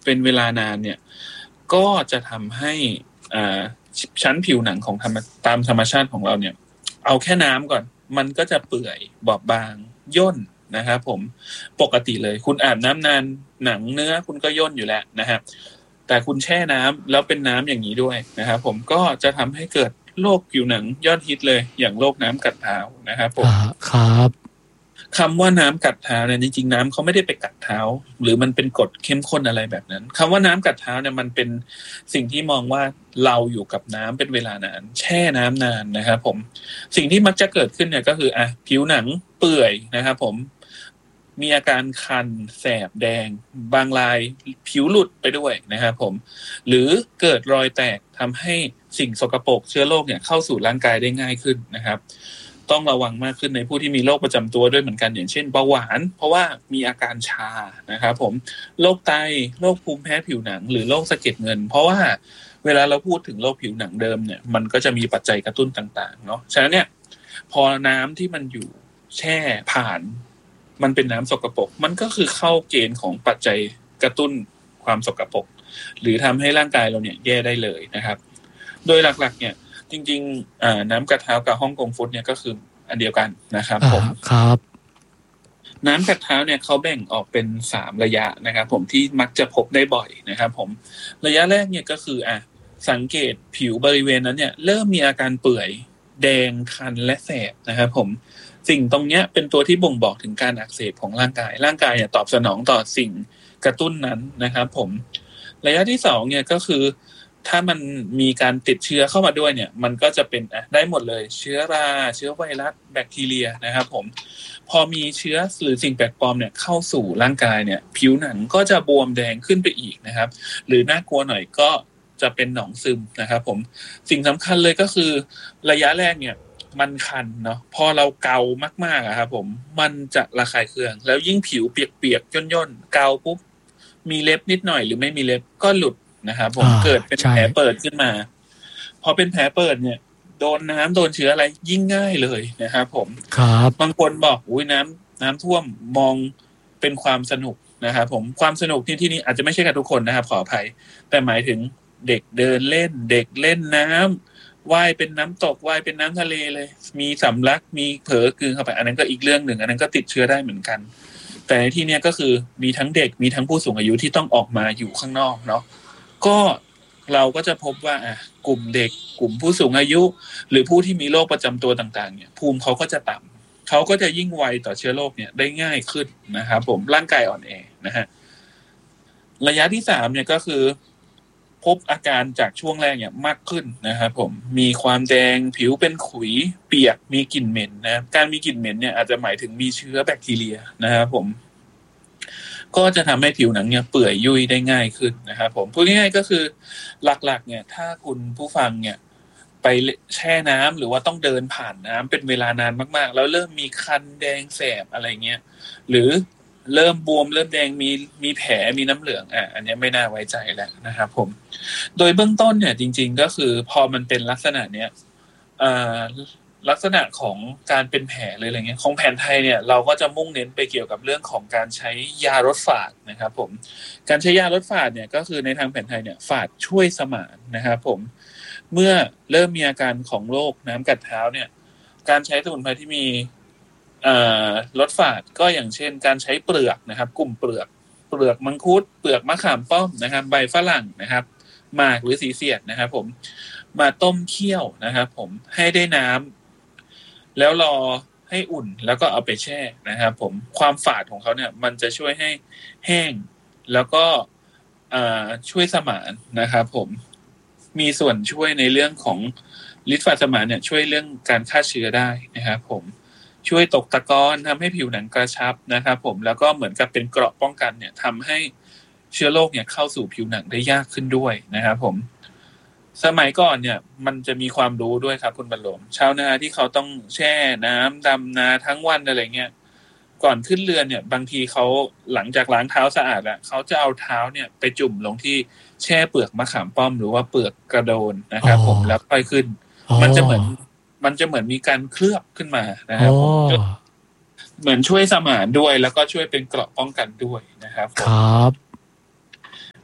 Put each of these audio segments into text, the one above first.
เป็นเวลานานเนี่ยก็จะทำให้ชั้นผิวหนังของตามธรรมชาติของเราเนี่ยเอาแค่น้ำก่อนมันก็จะเปื่อยบอบบางย่นนะครับผมปกติเลยคุณอาบน้ำนานหนังเนื้อคุณก็ย่นอยู่แล้วนะครับแต่คุณแช่น้ำแล้วเป็นน้ำอย่างนี้ด้วยนะครับผมก็จะทำให้เกิดโรคผิวหนังยอดฮิตเลยอย่างโรคน้ำกัดเท้านะครับผมครับคำว่าน้ำกัดเท้าเนี่ยจริงๆน้ำเขาไม่ได้ไปกัดเท้าหรือมันเป็นกรดเข้มข้นอะไรแบบนั้นคำว่าน้ำกัดเท้าเนี่ยมันเป็นสิ่งที่มองว่าเราอยู่กับน้ำเป็นเวลานานแช่น้ำนานนะครับผมสิ่งที่มักจะเกิดขึ้นเนี่ยก็คือผิวหนังเปื่อยนะครับผมมีอาการคันแสบแดงบางรายผิวหลุดไปด้วยนะครับผมหรือเกิดรอยแตกทำให้สิ่งสกปรกเชื้อโรคเนี่ยเข้าสู่ร่างกายได้ง่ายขึ้นนะครับต้องระวังมากขึ้นในผู้ที่มีโรคประจำตัวด้วยเหมือนกันอย่างเช่นเบาหวานเพราะว่ามีอาการชานะครับผมโรคไตโรคภูมิแพ้ผิวหนังหรือโรคสะเก็ดเงินเพราะว่าเวลาเราพูดถึงโรคผิวหนังเดิมเนี่ยมันก็จะมีปัจจัยกระตุ้นต่างๆเนาะฉะนั้นเนี่ยพอน้ำที่มันอยู่แช่ผ่านมันเป็นน้ำสกปรกมันก็คือเข้าเกณฑ์ของปัจจัยกระตุ้นความสกปรกหรือทำให้ร่างกายเราเนี่ยแย่ได้เลยนะครับโดยหลักๆเนี่ยจริงๆน้ำกัดเท้ากับฮ่องกงฟุตเนี่ยก็คืออันเดียวกันนะครับผมครับน้ำกัดเท้าเนี่ยเขาแบ่งออกเป็น3ระยะนะครับผมที่มักจะพบได้บ่อยนะครับผมระยะแรกเนี่ยก็คือสังเกตผิวบริเวณนั้นเนี่ยเริ่มมีอาการเปื่อยแดงคันและแสบนะครับผมสิ่งตรงเนี้ยเป็นตัวที่บ่งบอกถึงการอักเสบของร่างกายเนี่ยตอบสนองต่อสิ่งกระตุ้นนั้นนะครับผมระยะที่2เนี่ยก็คือถ้ามันมีการติดเชื้อเข้ามาด้วยเนี่ยมันก็จะเป็นได้หมดเลยเชื้อราเชื้อไวรัสแบคทีเรียนะครับผมพอมีเชื้อหรือสิ่งแปลกปลอมเนี่ยเข้าสู่ร่างกายเนี่ยผิวหนังก็จะบวมแดงขึ้นไปอีกนะครับหรือน่ากลัวหน่อยก็จะเป็นหนองซึมนะครับผมสิ่งสำคัญเลยก็คือระยะแรกเนี่ยมันคันเนาะพอเราเกามากๆอะครับผมมันจะระคายเคืองแล้วยิ่งผิวเปียกๆย่นๆเกาปุ๊บมีเล็บนิดหน่อยหรือไม่มีเล็บก็หลุดนะครับผมเกิดเป็นแผลเปิดขึ้นมาพอเป็นแผลเปิดเนี่ยโดนน้ำโดนเชื้ออะไรยิ่งง่ายเลยนะครับผมครับบางคนบอกอุ้ยน้ำท่วมมองเป็นความสนุกนะครับผมความสนุกที่นี่อาจจะไม่ใช่กับทุกคนนะครับขออภัยแต่หมายถึงเด็กเดินเล่นเด็กเล่นน้ำว่ายเป็นน้ำตกว่ายเป็นน้ำทะเลเลยมีสำลักมีเผลอกลืนเข้าไปอันนั้นก็อีกเรื่องหนึ่งอันนั้นก็ติดเชื้อได้เหมือนกันแต่ที่เนี้ยก็คือมีทั้งเด็กมีทั้งผู้สูงอายุที่ต้องออกมาอยู่ข้างนอกเนาะก็เราก็จะพบว่ากลุ่มเด็กกลุ่มผู้สูงอายุหรือผู้ที่มีโรคประจำตัวต่างๆเนี่ยภูมิเขาก็จะต่ำเขาก็จะยิ่งไวต่อเชื้อโรคเนี่ยได้ง่ายขึ้นนะครับผมร่างกายอ่อนแอนะฮะระยะที่3เนี่ยก็คือพบอาการจากช่วงแรกเนี่ยมากขึ้นนะครับผมมีความแดงผิวเป็นขุยเปียกมีกลิ่นเหม็นนะการมีกลิ่นเหม็นเนี่ยอาจจะหมายถึงมีเชื้อแบคทีเรียนะครับผมก็จะทำให้ผิวหนังเนี่ยเปื่อยยุ่ยได้ง่ายขึ้นนะครับผมพูดง่ายๆก็คือหลักๆเนี่ยถ้าคุณผู้ฟังเนี่ยไปแช่น้ำหรือว่าต้องเดินผ่านน้ำเป็นเวลานานมากๆแล้วเริ่มมีคันแดงแสบอะไรเงี้ยหรือเริ่มบวมเริ่มแดงมีแผลมีน้ำเหลืองอันนี้ไม่น่าไว้ใจแล้วนะครับผมโดยเบื้องต้นเนี่ยจริงๆก็คือพอมันเป็นลักษณะเนี้ยลักษณะของการเป็นแผลเลยอะไรเงี้ยของแผนไทยเนี่ยเราก็จะมุ่งเน้นไปเกี่ยวกับเรื่องของการใช้ยาลดฝาดนะครับผมการใช้ยาลดฝาดเนี่ยก็คือในทางแผนไทยเนี่ยฝาดช่วยสมานนะครับผมเมื่อเริ่มมีอาการของโรคน้ำกัดเท้าเนี่ยการใช้สมุนไพรที่มีลดฝาดก็อย่างเช่นการใช้เปลือกนะครับกลุ่มเปลือกมังคุดเปลือกมะขามป้อมนะครับใบฝรั่งนะครับหมากหรือสีเสียดนะครับผมมาต้มเคี่ยวนะครับผมให้ได้น้ำแล้วรอให้อุ่นแล้วก็เอาไปแช่นะครับผมความฝาดของเขาเนี่ยมันจะช่วยให้แห้งแล้วก็ช่วยสมานนะครับผมมีส่วนช่วยในเรื่องของฤทธิ์ฝาดสมานเนี่ยช่วยเรื่องการฆ่าเชื้อได้นะครับผมช่วยตกตะกอนทำให้ผิวหนังกระชับนะครับผมแล้วก็เหมือนกับเป็นเกราะป้องกันเนี่ยทำให้เชื้อโรคเนี่ยเข้าสู่ผิวหนังได้ยากขึ้นด้วยนะครับผมสมัยก่อนเนี่ยมันจะมีความรู้ด้วยครับคุณบรรลมชาวนาที่เขาต้องแช่น้ำดำนาทั้งวันอะไรเงี้ยก่อนขึ้นเรือนเนี่ยบางทีเขาหลังจากล้างเท้าสะอาดแล้วเขาจะเอาเท้าเนี่ยไปจุ่มลงที่แช่เปลือกมะขามป้อมหรือว่าเปลือกกระโดนนะครับผมแล้วค่อยขึ้นมันจะเหมือนมีการเคลือบขึ้นมานะครับผมเหมือนช่วยสมานด้วยแล้วก็ช่วยเป็นเกราะป้องกันด้วยนะครับครับอั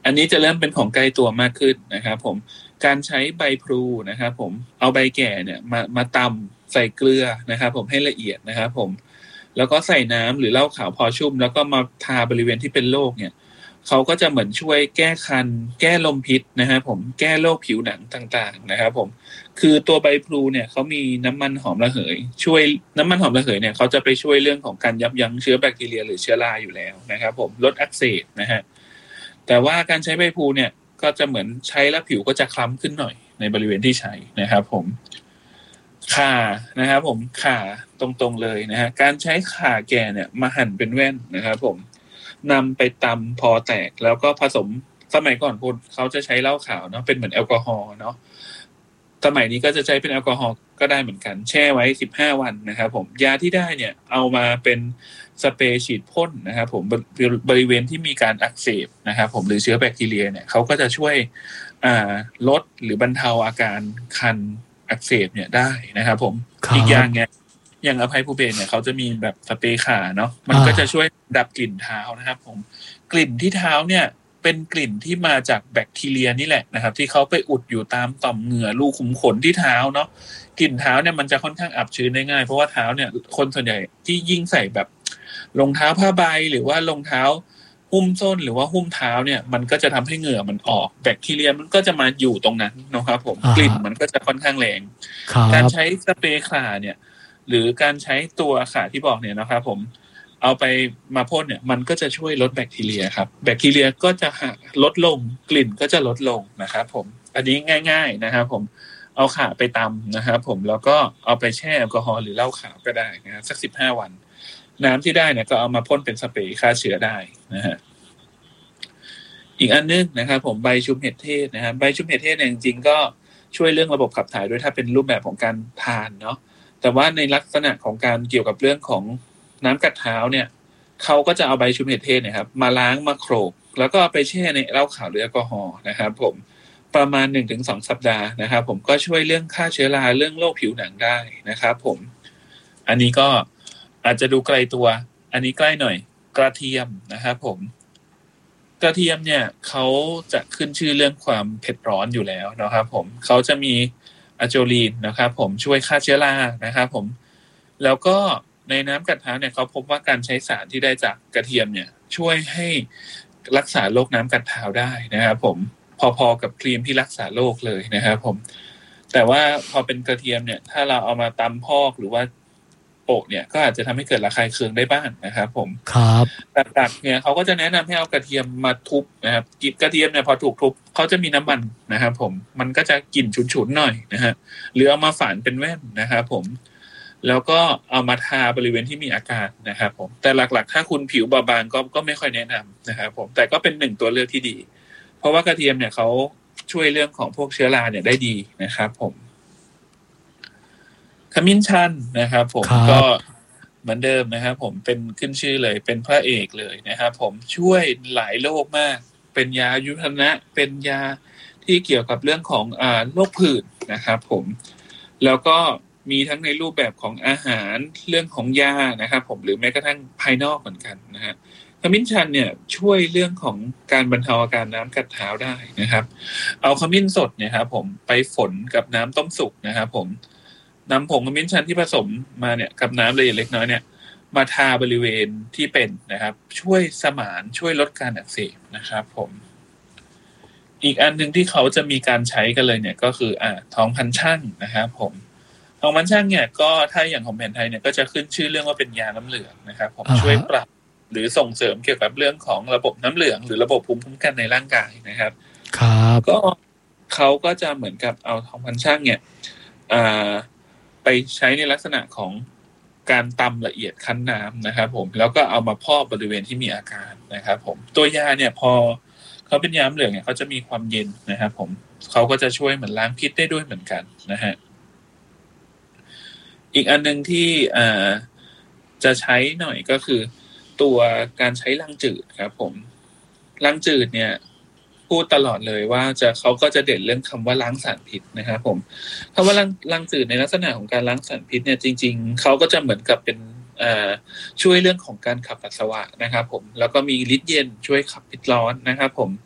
อันนี้จะเริ่มเป็นของใกล้ตัวมากขึ้นนะครับผมการใช้ใบพลูนะครับผมเอาใบแก่เนี่ยมาตำใส่เกลือนะครับผมให้ละเอียดนะครับผมแล้วก็ใส่น้ำหรือเหล้าขาวพอชุ่มแล้วก็มาทาบริเวณที่เป็นโรคเนี่ยเขาก็จะเหมือนช่วยแก้คันแก้ลมพิษนะครับผมแก้โรคผิวหนังต่างๆนะครับผมคือตัวใบพลูเนี่ยเขามีน้ำมันหอมระเหยช่วยน้ำมันหอมระเหยเนี่ยเขาจะไปช่วยเรื่องของการยับยั้งเชื้อแบคทีเรียหรือเชื้อราอยู่แล้วนะครับผมลดอักเสบนะฮะแต่ว่าการใช้ใบพลูเนี่ยก็จะเหมือนใช้แล้วผิวก็จะคล้ำขึ้นหน่อยในบริเวณที่ใช้นะครับผมข่านะครับผมข่าตรงๆเลยนะฮะการใช้ข่าแก่เนี่ยมาหั่นเป็นแว่นนะครับผมนำไปตำพอแตกแล้วก็ผสมสมัยก่อนคนเขาจะใช้เหล้าขาวเนาะเป็นเหมือนแอลกอฮอล์เนาะสมัยนี้ก็จะใช้เป็นแอลกอฮอล์ก็ได้เหมือนกันแช่ไว้15วันนะครับผมยาที่ได้เนี่ยเอามาเป็นสเปรย์ฉีดพ่นนะครับผมบริเวณที่มีการอักเสบนะครับผมหรือเชื้อแบคทีเรียเนี่ยเขาก็จะช่วยลดหรือบรรเทาอาการคันอักเสบเนี่ยได้นะครับผมอีกอย่างเนี่ยอย่างอภัยภูเบศเนี่ยเขาจะมีแบบสเปรย์ข่าเนาะมันก็จะช่วยดับกลิ่นเท้านะครับผมกลิ่นที่เท้าเนี่ยเป็นกลิ่นที่มาจากแบคทีเรียนี่แหละนะครับที่เขาไปอุดอยู่ตามต่อมเหงื่อรูขุมขนที่เท้าเนาะกลิ่นเท้าเนี่ยมันจะค่อนข้างอับชื้นได้ง่ายเพราะว่าเท้าเนี่ยคนส่วนใหญ่ที่ยิ่งใส่แบบรองเท้าผ้าใบหรือว่ารองเท้าหุ้มส้นหรือว่าหุ้มเท้าเนี่ยมันก็จะทำให้เหงื่อมันออกแบคทีเรียมันก็จะมาอยู่ตรงนั้นนะครับผมกลิ่นมันก็จะค่อนข้างแรงการใช้สเปรย์ข่าเนี่ยหรือการใช้ตัวข่าที่บอกเนี่ยนะครับผมเอาไปมาพ่นเนี่ยมันก็จะช่วยลดแบคทีเรียครับแบคทีเรียก็จะลดลงกลิ่นก็จะลดลงนะครับผมอันนี้ง่ายๆนะครับผมเอาข่าไปตำนะครับผมแล้วก็เอาไปแช่แอลกอฮอล์หรือเหล้าขาวก็ได้นะครับสัก15 วันน้ำที่ได้เนี่ยก็เอามาพ่นเป็นสเปรย์ฆ่าเชื้อได้นะฮะอีกอันนึงนะครับผมใบชุมเห็ดเทศนะครับใบชุมเห็ดเทศเนี่ยจริงๆก็ช่วยเรื่องระบบขับถ่ายด้วยถ้าเป็นรูปแบบของการทานเนาะแต่ว่าในลักษณะของการเกี่ยวกับเรื่องของน้ำกัดเท้าเนี่ยเขาก็จะเอาใบชุมเห็ดเทศเนี่ยครับมาล้างมาโขลกแล้วก็เอาไปแช่ในเหล้าขาวหรือแอลกอฮอล์นะครับผมประมาณ 1-2 สัปดาห์นะครับผมก็ช่วยเรื่องฆ่าเชื้อราเรื่องโรคผิวหนังได้นะครับผมอันนี้ก็อาจจะดูไกลตัวอันนี้ใกล้หน่อยกระเทียมนะครับผมกระเทียมเนี่ยเขาจะขึ้นชื่อเรื่องความเผ็ดร้อนอยู่แล้วนะครับผมเขาจะมีอะโจลีนนะครับผมช่วยฆ่าเชื้อรานะครับผมแล้วก็ในน้ำกัดเท้าเนี่ยเขาพบว่าการใช้สารที่ได้จากกระเทียมเนี่ยช่วยให้รักษาโรคน้ำกัดเท้าได้นะครับผมพอๆกับครีมที่รักษาโรคเลยนะครับผมแต่ว่าพอเป็นกระเทียมเนี่ยถ้าเราเอามาตำพอกหรือว่าโปะเนี่ยก็อาจจะทำให้เกิดระคายเคืองได้บ้างนะครับผมครับตัดเนี่ยเขาก็จะแนะนำให้เอากระเทียมมาทุบนะครับกระเทียมเนี่ยพอถูกทุบเขาจะมีน้ำมันนะครับผมมันก็จะกลิ่นฉุนๆหน่อยนะฮะหรือเอามาฝานเป็นแว่นนะครับผมแล้วก็เอามาทาบริเวณที่มีอาการนะครับผมแต่หลักๆถ้าคุณผิวบาบางก็ไม่ค่อยแนะนำนะครับผมแต่ก็เป็นหนึ่งตัวเลือกที่ดีเพราะว่ากระเทียมเนี่ยเขาช่วยเรื่องของพวกเชื้อราเนี่ยได้ดีนะครับผมขมิ้นชันนะครับผมก็เหมือนเดิมนะครับผมเป็นขึ้นชื่อเลยเป็นพระเอกเลยนะครับผมช่วยหลายโรคมากเป็นยาอายุรนะเป็นยาที่เกี่ยวกับเรื่องของโรคผื่นนะครับผมแล้วก็มีทั้งในรูปแบบของอาหารเรื่องของยานะครับผมหรือแม้กระทั่งภายนอกเหมือนกันนะฮะขมิ้นชันเนี่ยช่วยเรื่องของการบรรเทาอาการน้ำกัดเท้าได้นะครับเอาขมิ้นสดเนี่ยครับผมไปฝนกับน้ำต้มสุกนะครับผมนำผงขมิ้นชันที่ผสมมาเนี่ยกับน้ำละเอียดเล็กน้อยเนี่ยมาทาบริเวณที่เป็นนะครับช่วยสมานช่วยลดการอักเสบนะครับผมอีกอันนึงที่เขาจะมีการใช้กันเลยเนี่ยก็คือทองพันช่างนะครับผมทองพันช่างเนี่ยก็ถ้าอย่างของแผนไทยเนี่ยก็จะขึ้นชื่อเรื่องว่าเป็นยาน้ำเหลืองนะครับผมช่วยปรับหรือส่งเสริมเกี่ยวกับเรื่องของระบบน้ำเหลืองหรือระบบภูมิคุ้มกันในร่างกายนะครับครับก็เขาก็จะเหมือนกับเอาทองพันช่างเนี่ยไปใช้ในลักษณะของการตำละเอียดคั้นน้ำนะครับผมแล้วก็เอามาพอกบริเวณที่มีอาการนะครับผมตัวยาเนี่ยพอเขาเป็นยาน้ำเหลืองเนี่ยเขาจะมีความเย็นนะครับผมเขาก็จะช่วยเหมือนล้างพิษได้ด้วยเหมือนกันนะฮะอีกอันนึงที่จะใช้หน่อยก็คือตัวการใช้ลังจืดครับผมลังจืดเนี่ยพูดตลอดเลยว่าเขาก็จะเด่นเรื่องคำว่าล้างสารพิษนะครับผมคำว่าลังจืดในลักษณะของการล้างสารพิษเนี่ยจริงๆเขาก็จะเหมือนกับเป็นช่วยเรื่องของการขับปัสสาวะนะครับผมแล้วก็มีฤทธิ์เย็นช่วยขับพิษร้อนนะครับผม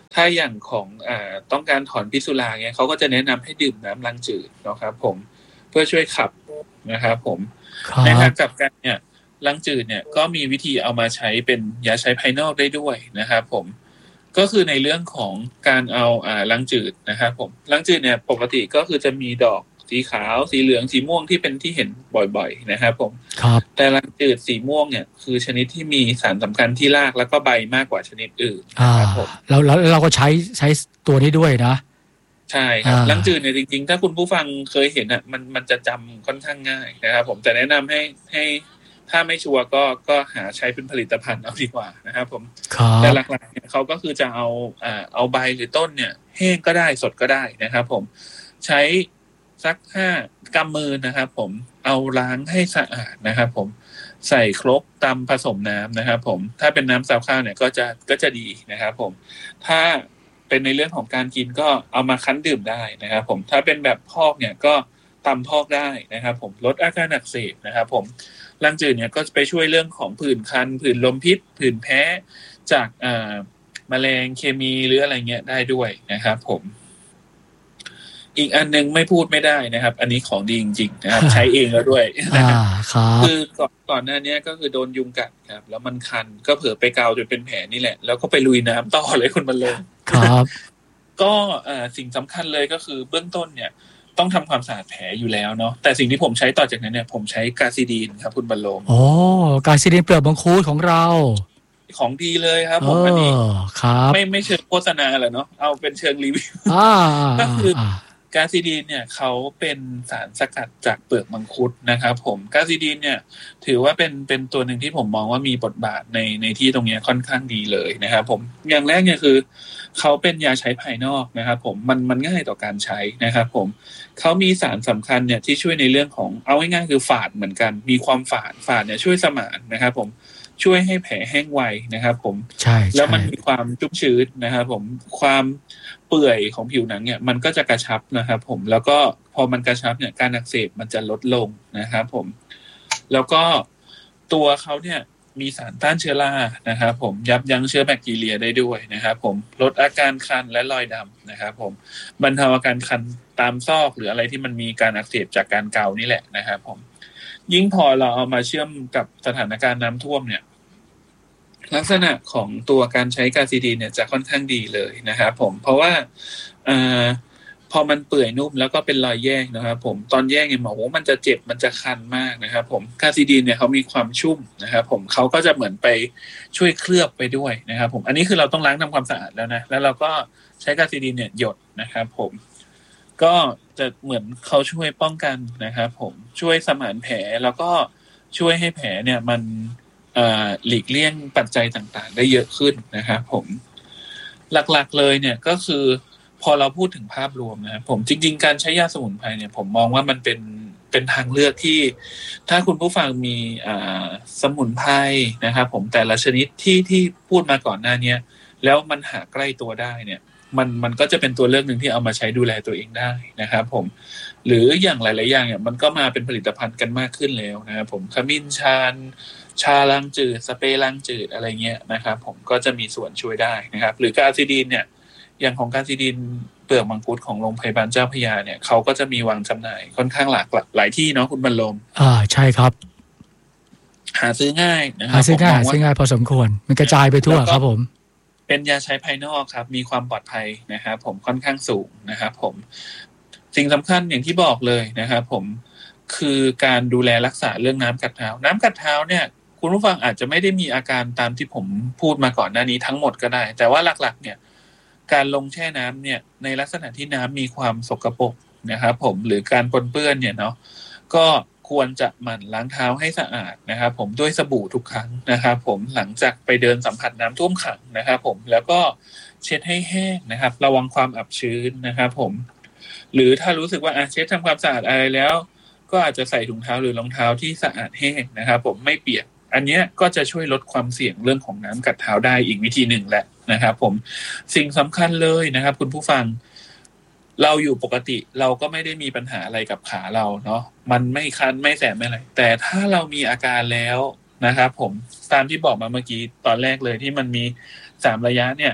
ถ้าอย่างของต้องการถอนพิษสุราเงี้ยเขาก็จะแนะนำให้ดื่มน้ำล้างจืดนะครับผมเพื่อช่วยขับนะครับผมในทางกลับกันเนี่ยล้างจืดเนี่ยก็มีวิธีเอามาใช้เป็นยาใช้ภายนอกได้ด้วยนะครับผมก็คือในเรื่องของการเอาล้างจืดนะครับผมล้างจืดเนี่ยปกติก็คือจะมีดอกสีขาวสีเหลืองสีม่วงที่เป็นที่เห็นบ่อยๆนะครับผมครับแต่ล้างจืดสีม่วงเนี่ยคือชนิดที่มีสารสำคัญที่รากแล้วก็ใบมากกว่าชนิดอื่นนะครับผมแล้วเราก็ใช้ตัวนี้ด้วยนะใช่ครับล้างจืดเนี่ยจริงๆถ้าคุณผู้ฟังเคยเห็นอ่ะมันจะจำค่อนข้างง่ายนะครับผมแต่แนะนำให้ถ้าไม่ชัวร์ก็หาใช้เป็นผลิตภัณฑ์เอาดีกว่านะครับผมแต่หลักๆเนี่ยเขาก็คือจะเอาใบหรือต้นเนี่ยแห้งก็ได้สดก็ได้นะครับผมใช้สัก5 กำมือนะครับผมเอาล้างให้สะอาดนะครับผมใส่ครกตำผสมน้ำนะครับผมถ้าเป็นน้ำซาวข้าวเนี่ยก็จะดีนะครับผมถ้าเป็นในเรื่องของการกินก็เอามาคั้นดื่มได้นะครับผมถ้าเป็นแบบพอกเนี่ยก็ตำพอกได้นะครับผมลดอาการอักเสบนะครับผมล้างจืดเนี่ยก็ไปช่วยเรื่องของผื่นคันผื่นลมพิษผื่นแพ้จากแมลงเคมีหรืออะไรเงี้ยได้ด้วยนะครับผมอีกอันนึงไม่พูดไม่ได้นะครับอันนี้ของดีจริงๆนะครับใช้เองแล้วด้วยนะครับคือก่อนหน้านี้ก็คือโดนยุงกัดครับแล้วมันคันก็เผลอไปเกาจนเป็นแผลนี่แหละแล้วก็ไปลุยน้ำต่อเลยคุณบรรลงครับก็สิ่งสำคัญเลยก็คือเบื้องต้นเนี่ยต้องทำความสะอาดแผลอยู่แล้วเนาะแต่สิ่งที่ผมใช้ต่อจากนั้นเนี่ยผมใช้กาซิดีนครับคุณบรรลงโอ้กาซิดีนเปลือกมังคุดของเราของดีเลยครับผมอันนี้ไม่เชิงโฆษณาแหละเนาะเอาเป็นเชิงรีวิวก็คือกาซิดีนเนี่ยเขาเป็นสารสกัดจากเปลือกมังคุดนะครับผมกาซิดีนเนี่ยถือว่าเป็นตัวหนึ่งที่ผมมองว่ามีบทบาทในที่ตรงนี้ค่อนข้างดีเลยนะครับผมอย่างแรกเนี่ยคือเขาเป็นยาใช้ภายนอกนะครับผมมันง่ายต่อการใช้นะครับผมเขามีสารสำคัญเนี่ยที่ช่วยในเรื่องของเอาง่ายๆคือฝาดเหมือนกันมีความฝาดเนี่ยช่วยสมานนะครับผมช่วยให้แผลแห้งไวนะครับผมใช่แล้วมันมีความชุ่มชื้นนะครับผมความเปื่อยของผิวหนังเนี่ยมันก็จะกระชับนะครับผมแล้วก็พอมันกระชับเนี่ยการอักเสบมันจะลดลงนะครับผมแล้วก็ตัวเขาเนี่ยมีสารต้านเชื้อรานะครับผมยับยั้งเชื้อแบคทีเรียได้ด้วยนะครับผมลดอาการคันและรอยดำนะครับผมบรรเทาอาการคันตามซอกหรืออะไรที่มันมีการอักเสบจากการเกานี่แหละนะครับผมยิ่งพอเราเอามาเชื่อมกับสถานการณ์น้ำท่วมเนี่ยลักษณะของตัวการใช้กาซิดีนเนี่ยจะค่อนข้างดีเลยนะครับผมเพราะว่าพอมันเปื่อยนุ่มแล้วก็เป็นรอยแยกนะครับผมตอนแยกเนี่ยหมอว่ามันจะเจ็บมันจะคันมากนะครับผมกาซิดีนเนี่ยเขามีความชุ่มนะครับผมเขาก็จะเหมือนไปช่วยเคลือบไปด้วยนะครับผมอันนี้คือเราต้องล้างทำความสะอาดแล้วนะแล้วเราก็ใช้กาซิดีนเนี่ยหยดนะครับผมก็จะเหมือนเขาช่วยป้องกันนะครับผมช่วยสมานแผลแล้วก็ช่วยให้แผลเนี่ยมันหลีกเลี่ยงปัจจัยต่างๆได้เยอะขึ้นนะครับผมหลักๆเลยเนี่ยก็คือพอเราพูดถึงภาพรวมนะครับผมจริงๆการใช้ยาสมุนไพรเนี่ยผมมองว่ามันเป็นทางเลือกที่ถ้าคุณผู้ฟังมีสมุนไพรนะครับผมแต่ละชนิดที่พูดมาก่อนหน้านี้แล้วมันหาใกล้ตัวได้เนี่ยมันก็จะเป็นตัวเลือกหนึ่งที่เอามาใช้ดูแลตัวเองได้นะครับผมหรืออย่างหลายๆอย่างเนี่ยมันก็มาเป็นผลิตภัณฑ์กันมากขึ้นแล้วนะครับผมขมิ้นชาล้างจืดสเปรย์ล้างจืดอะไรเงี้ยนะครับผมก็จะมีส่วนช่วยได้นะครับหรือกาซิดีนเนี่ยอย่างของกาซิดีนเปลือกมังคุดของโรงพยาบาลเจ้าพระยาเนี่ยเขาก็จะมีวางจำหน่ายค่อนข้างหลายที่เนาะคุณบรรลมใช่ครับหาซื้อง่ายนะครับหาซื้อง่ายพอสมควรมันกระจายไปทั่วครับผมเป็นยาใช้ภายนอกครับมีความปลอดภัยนะครับผมค่อนข้างสูงนะครับผมสิ่งสำคัญอย่างที่บอกเลยนะครับผมคือการดูแลรักษาเรื่องน้ำกัดเท้าน้ำกัดเท้าเนี่ยคุณผู้ฟังอาจจะไม่ได้มีอาการตามที่ผมพูดมาก่อนหน้านี้ทั้งหมดก็ได้แต่ว่าหลักๆเนี่ยการลงแช่น้ำเนี่ยในลักษณะที่น้ำมีความสกปรกนะครับผมหรือการปนเปื้อนเนี่ยเนาะก็ควรจะหมั่นล้างเท้าให้สะอาดนะครับผมด้วยสบู่ทุกครั้งนะครับผมหลังจากไปเดินสัมผัสน้ำท่วมขังนะครับผมแล้วก็เช็ดให้แห้งนะครับระวังความอับชื้นนะครับผมหรือถ้ารู้สึกว่าเช็ดทำความสะอาดอะไรแล้วก็อาจจะใส่ถุงเท้าหรือรองเท้าที่สะอาดแห้งนะครับผมไม่เปียกอันนี้ก็จะช่วยลดความเสี่ยงเรื่องของน้ำกัดเท้าได้อีกวิธีหนึ่งแหละนะครับผมสิ่งสำคัญเลยนะครับคุณผู้ฟังเราอยู่ปกติเราก็ไม่ได้มีปัญหาอะไรกับขาเราเนาะมันไม่คันไม่แสบไม่อะไรแต่ถ้าเรามีอาการแล้วนะครับผมตามที่บอกมาเมื่อกี้ตอนแรกเลยที่มันมี3ระยะเนี่ย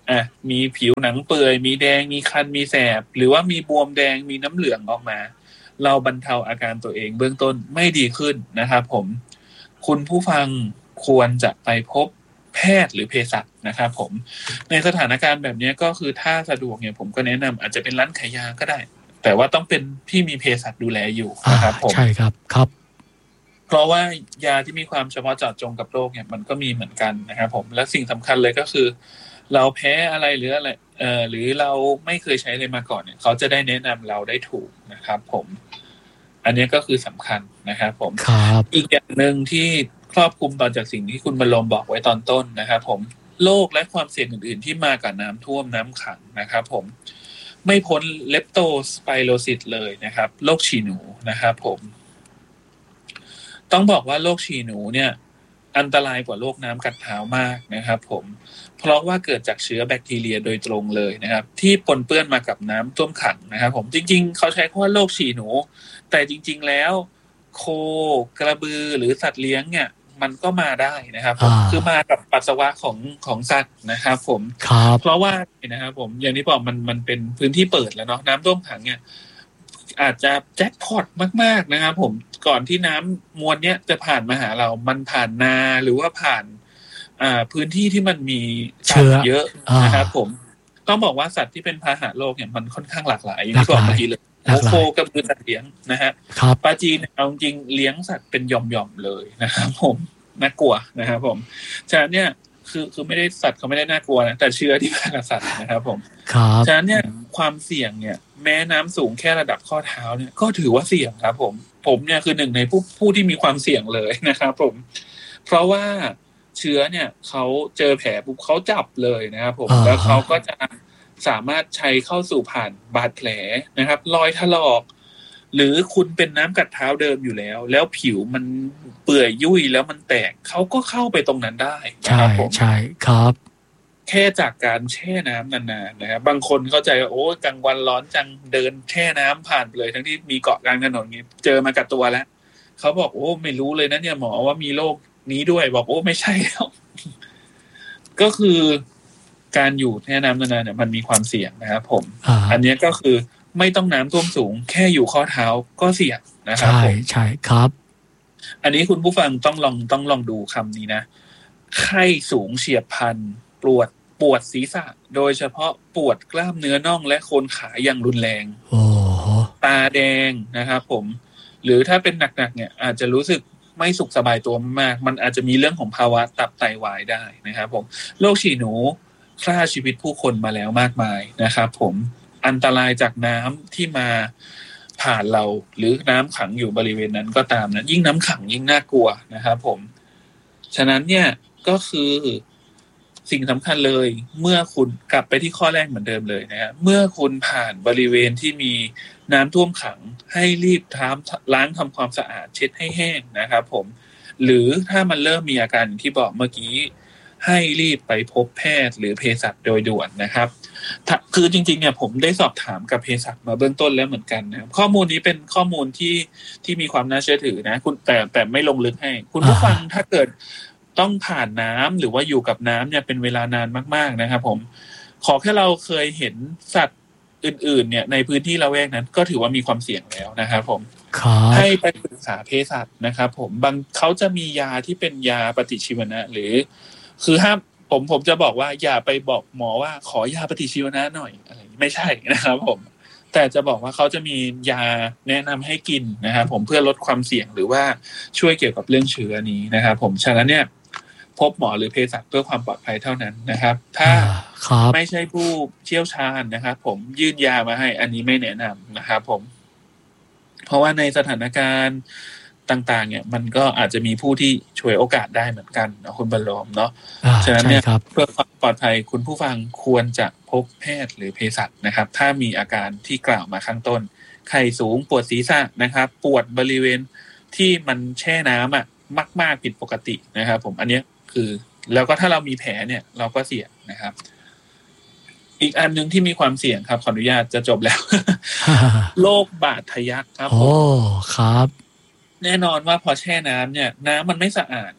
มีผิวหนังเปื่อยมีแดงมีคันมีแสบหรือว่ามีบวมแดงมีน้ำเหลืองออกมาเราบรรเทาอาการตัวเองเบื้องต้นไม่ดีขึ้นนะครับผมคุณผู้ฟังควรจะไปพบแพทย์หรือเภสัชนะครับผมในสถานการณ์แบบนี้ก็คือถ้าสะดวกเนี่ยผมก็แนะนำอาจจะเป็นร้านขายยาก็ได้แต่ว่าต้องเป็นที่มีเภสัชดูแลอยู่นะครับผมใช่ครับครับเพราะว่ายาที่มีความเฉพาะเจาะจงกับโรคเนี่ยมันก็มีเหมือนกันนะครับผมและสิ่งสำคัญเลยก็คือเราแพ้อะไรหรืออะไรหรือเราไม่เคยใช้อะไรมาก่อนเนี่ยเขาจะได้แนะนำเราได้ถูกนะครับผมอันนี้ก็คือสำคัญนะครับผมอีกอย่างหนึ่งที่ครอบคลุมต่อจากสิ่งที่คุณบรมบอกไว้ตอนต้นนะครับผมโรคและความเสี่ยงอื่นๆที่มากับน้ำท่วมน้ำขังนะครับผมไม่พ้นเลปโตสไปโรซิสเลยนะครับโรคฉี่หนูนะครับผมต้องบอกว่าโรคฉี่หนูเนี่ยอันตรายกว่าโรคน้ำกัดเท้ามากนะครับผมเพราะว่าเกิดจากเชื้อแบคทีเรียโดยตรงเลยนะครับที่ปนเปื้อนมากับน้ำท่วมขังนะครับผมจริงๆเขาใช้คำว่าโรคฉี่หนูแต่จริงๆแล้วโคกระบือหรือสัตว์เลี้ยงเนี่ยมันก็มาได้นะครับผมคือมากับปัสสาวะของสัตว์นะครับผมเพราะว่านะครับผมอย่างที่บอกมันเป็นพื้นที่เปิดแล้วเนาะน้ำท่วมขังเนี่ยอาจจะแจ็คพอตมากๆนะครับผมก่อนที่น้ำมวลเนี้ยจะผ่านมาหาเรามันผ่านนาหรือว่าผ่านพื้นที่ที่มันมีสัตว์เยอะนะครับผมต้องบอกว่าสัตว์ที่เป็นพาหะโรคเนี่ยมันค่อนข้างหลากหลายอย่างที่บอกเมื่อกี้เลยโคกับมือสัตว์เลี้ยงนะฮะปลาจีนเอาจริงเลี้ยงสัตว์เป็นหย่อมๆเลยนะครับผมน่ากลัวนะครับผมฉะนั้นเนี่ยคือไม่ได้สัตว์เขาไม่ได้น่ากลัวนะแต่เชื้อที่มากับสัตว์นะครับผมฉะนั้นเนี่ยความเสี่ยงเนี่ยแม้น้ำสูงแค่ระดับข้อเท้าเนี่ยก็ถือว่าเสี่ยงครับผมเนี่ยคือหนึ่งในผู้ที่มีความเสี่ยงเลยนะครับผมเพราะว่าเชื้อเนี่ยเขาเจอแผลปุ๊บเขาจับเลยนะครับผมแล้วเขาก็จะสามารถใช้เข้าสู่ผ่านบาดแผลนะครับรอยถลอกหรือคุณเป็นน้ำกัดเท้าเดิมอยู่แล้วผิวมันเปื่อยยุ่ยแล้วมันแตกเขาก็เข้าไปตรงนั้นได้นะครับผมใช่ครับแค่จากการแช่น้ำนานๆนะครับบางคนเข้าใจว่าโอ้กลางวันร้อนจังเดินแช่น้ำผ่านไปเลยทั้งที่มีเกาะกลางถนนนี้เจอมากับตัวแล้วเขาบอกโอ้ไม่รู้เลยนะเนี่ยหมอว่ามีโรคนี้ด้วยบอกโอ้ไม่ใช่แล้ว ก็คือการอยู่แช่น้ำนานๆเนี่ยมันมีความเสี่ยงนะครับผมอันนี้ก็คือไม่ต้องน้ำท่วมสูงแค่อยู่ข้อเท้าก็เสี่ยงนะครับใช่ครับอันนี้คุณผู้ฟังต้องลองดูคำนี้นะไข้สูงเฉียบพลันปวดศีรษะโดยเฉพาะปวดกล้ามเนื้อน่องและโคนขาอย่างรุนแรงตาแดงนะครับผมหรือถ้าเป็นหนักๆเนี่ยอาจจะรู้สึกไม่สุขสบายตัวมากมันอาจจะมีเรื่องของภาวะตับไตวายได้นะครับผมโรคฉี่หนูฆ่าชีวิตผู้คนมาแล้วมากมายนะครับผมอันตรายจากน้ำที่มาผ่านเราหรือน้ำขังอยู่บริเวณนั้นก็ตามนะยิ่งน้ำขังยิ่งน่ากลัวนะครับผมฉะนั้นเนี่ยก็คือสิ่งสำคัญเลยเมื่อคุณกลับไปที่ข้อแรกเหมือนเดิมเลยนะฮะเมื่อคุณผ่านบริเวณที่มีน้ำท่วมขังให้รีบล้างทำความสะอาดเช็ดให้แห้งนะครับผมหรือถ้ามันเริ่มมีอาการที่บอกเมื่อกี้ให้รีบไปพบแพทย์หรือเภสัชโดยด่วนนะครับคือจริงๆเนี่ยผมได้สอบถามกับเภสัชมาเบื้องต้นแล้วเหมือนกันนะครับข้อมูลนี้เป็นข้อมูลที่มีความน่าเชื่อถือนะคุณแต่ไม่ลงลึกให้คุณผู้ฟังถ้าเกิดต้องผ่านน้ำหรือว่าอยู่กับน้ำเนี่ยเป็นเวลานานมากๆนะครับผมขอแค่เราเคยเห็นสัตว์อื่นๆเนี่ยในพื้นที่ละแวกนั้นก็ถือว่ามีความเสี่ยงแล้วนะครับผมให้ไปปรึกษาเภสัชนะครับผมเขาจะมียาที่เป็นยาปฏิชีวนะหรือคือห้ามผมจะบอกว่าอย่าไปบอกหมอว่าขอยาปฏิชีวนะหน่อยอะไรไม่ใช่นะครับผมแต่จะบอกว่าเขาจะมียาแนะนำให้กินนะครับผมเพื่อลดความเสี่ยงหรือว่าช่วยเกี่ยวกับเรื่องเชื้อนี้นะครับผมฉะนั้นเนี่ยพบหมอหรือเภสัชเพื่อความปลอดภัยเท่านั้นนะครับถ้าไม่ใช่ผู้เชี่ยวชาญนะครับผมยื่นยามาให้อันนี้ไม่แนะนำนะครับผมเพราะว่าในสถานการณ์ต่างๆเนี่ยมันก็อาจจะมีผู้ที่ช่วยโอกาสได้เหมือนกันนะคุณบรมเนาะฉะนั้นเนี่ยเพื่อความปลอดภัยคุณผู้ฟังควรจะพบแพทย์หรือเภสัชนะครับถ้ามีอาการที่กล่าวมาข้างต้นไข้สูงปวดศีรษะนะครับปวดบริเวณที่มันแช่น้ำมากๆผิดปกตินะครับผมอันนี้คือแล้วก็ถ้าเรามีแผลเนี่ยเราก็เสี่ยงนะครับอีกอันนึงที่มีความเสี่ยงครับขออนุญาตจะจบแล้ว โรคบาดทะยักครับโอ้ครับแน่นอนว่าพอแช่น้ำเนี่ยน้ำมันไม่สะอาดครับ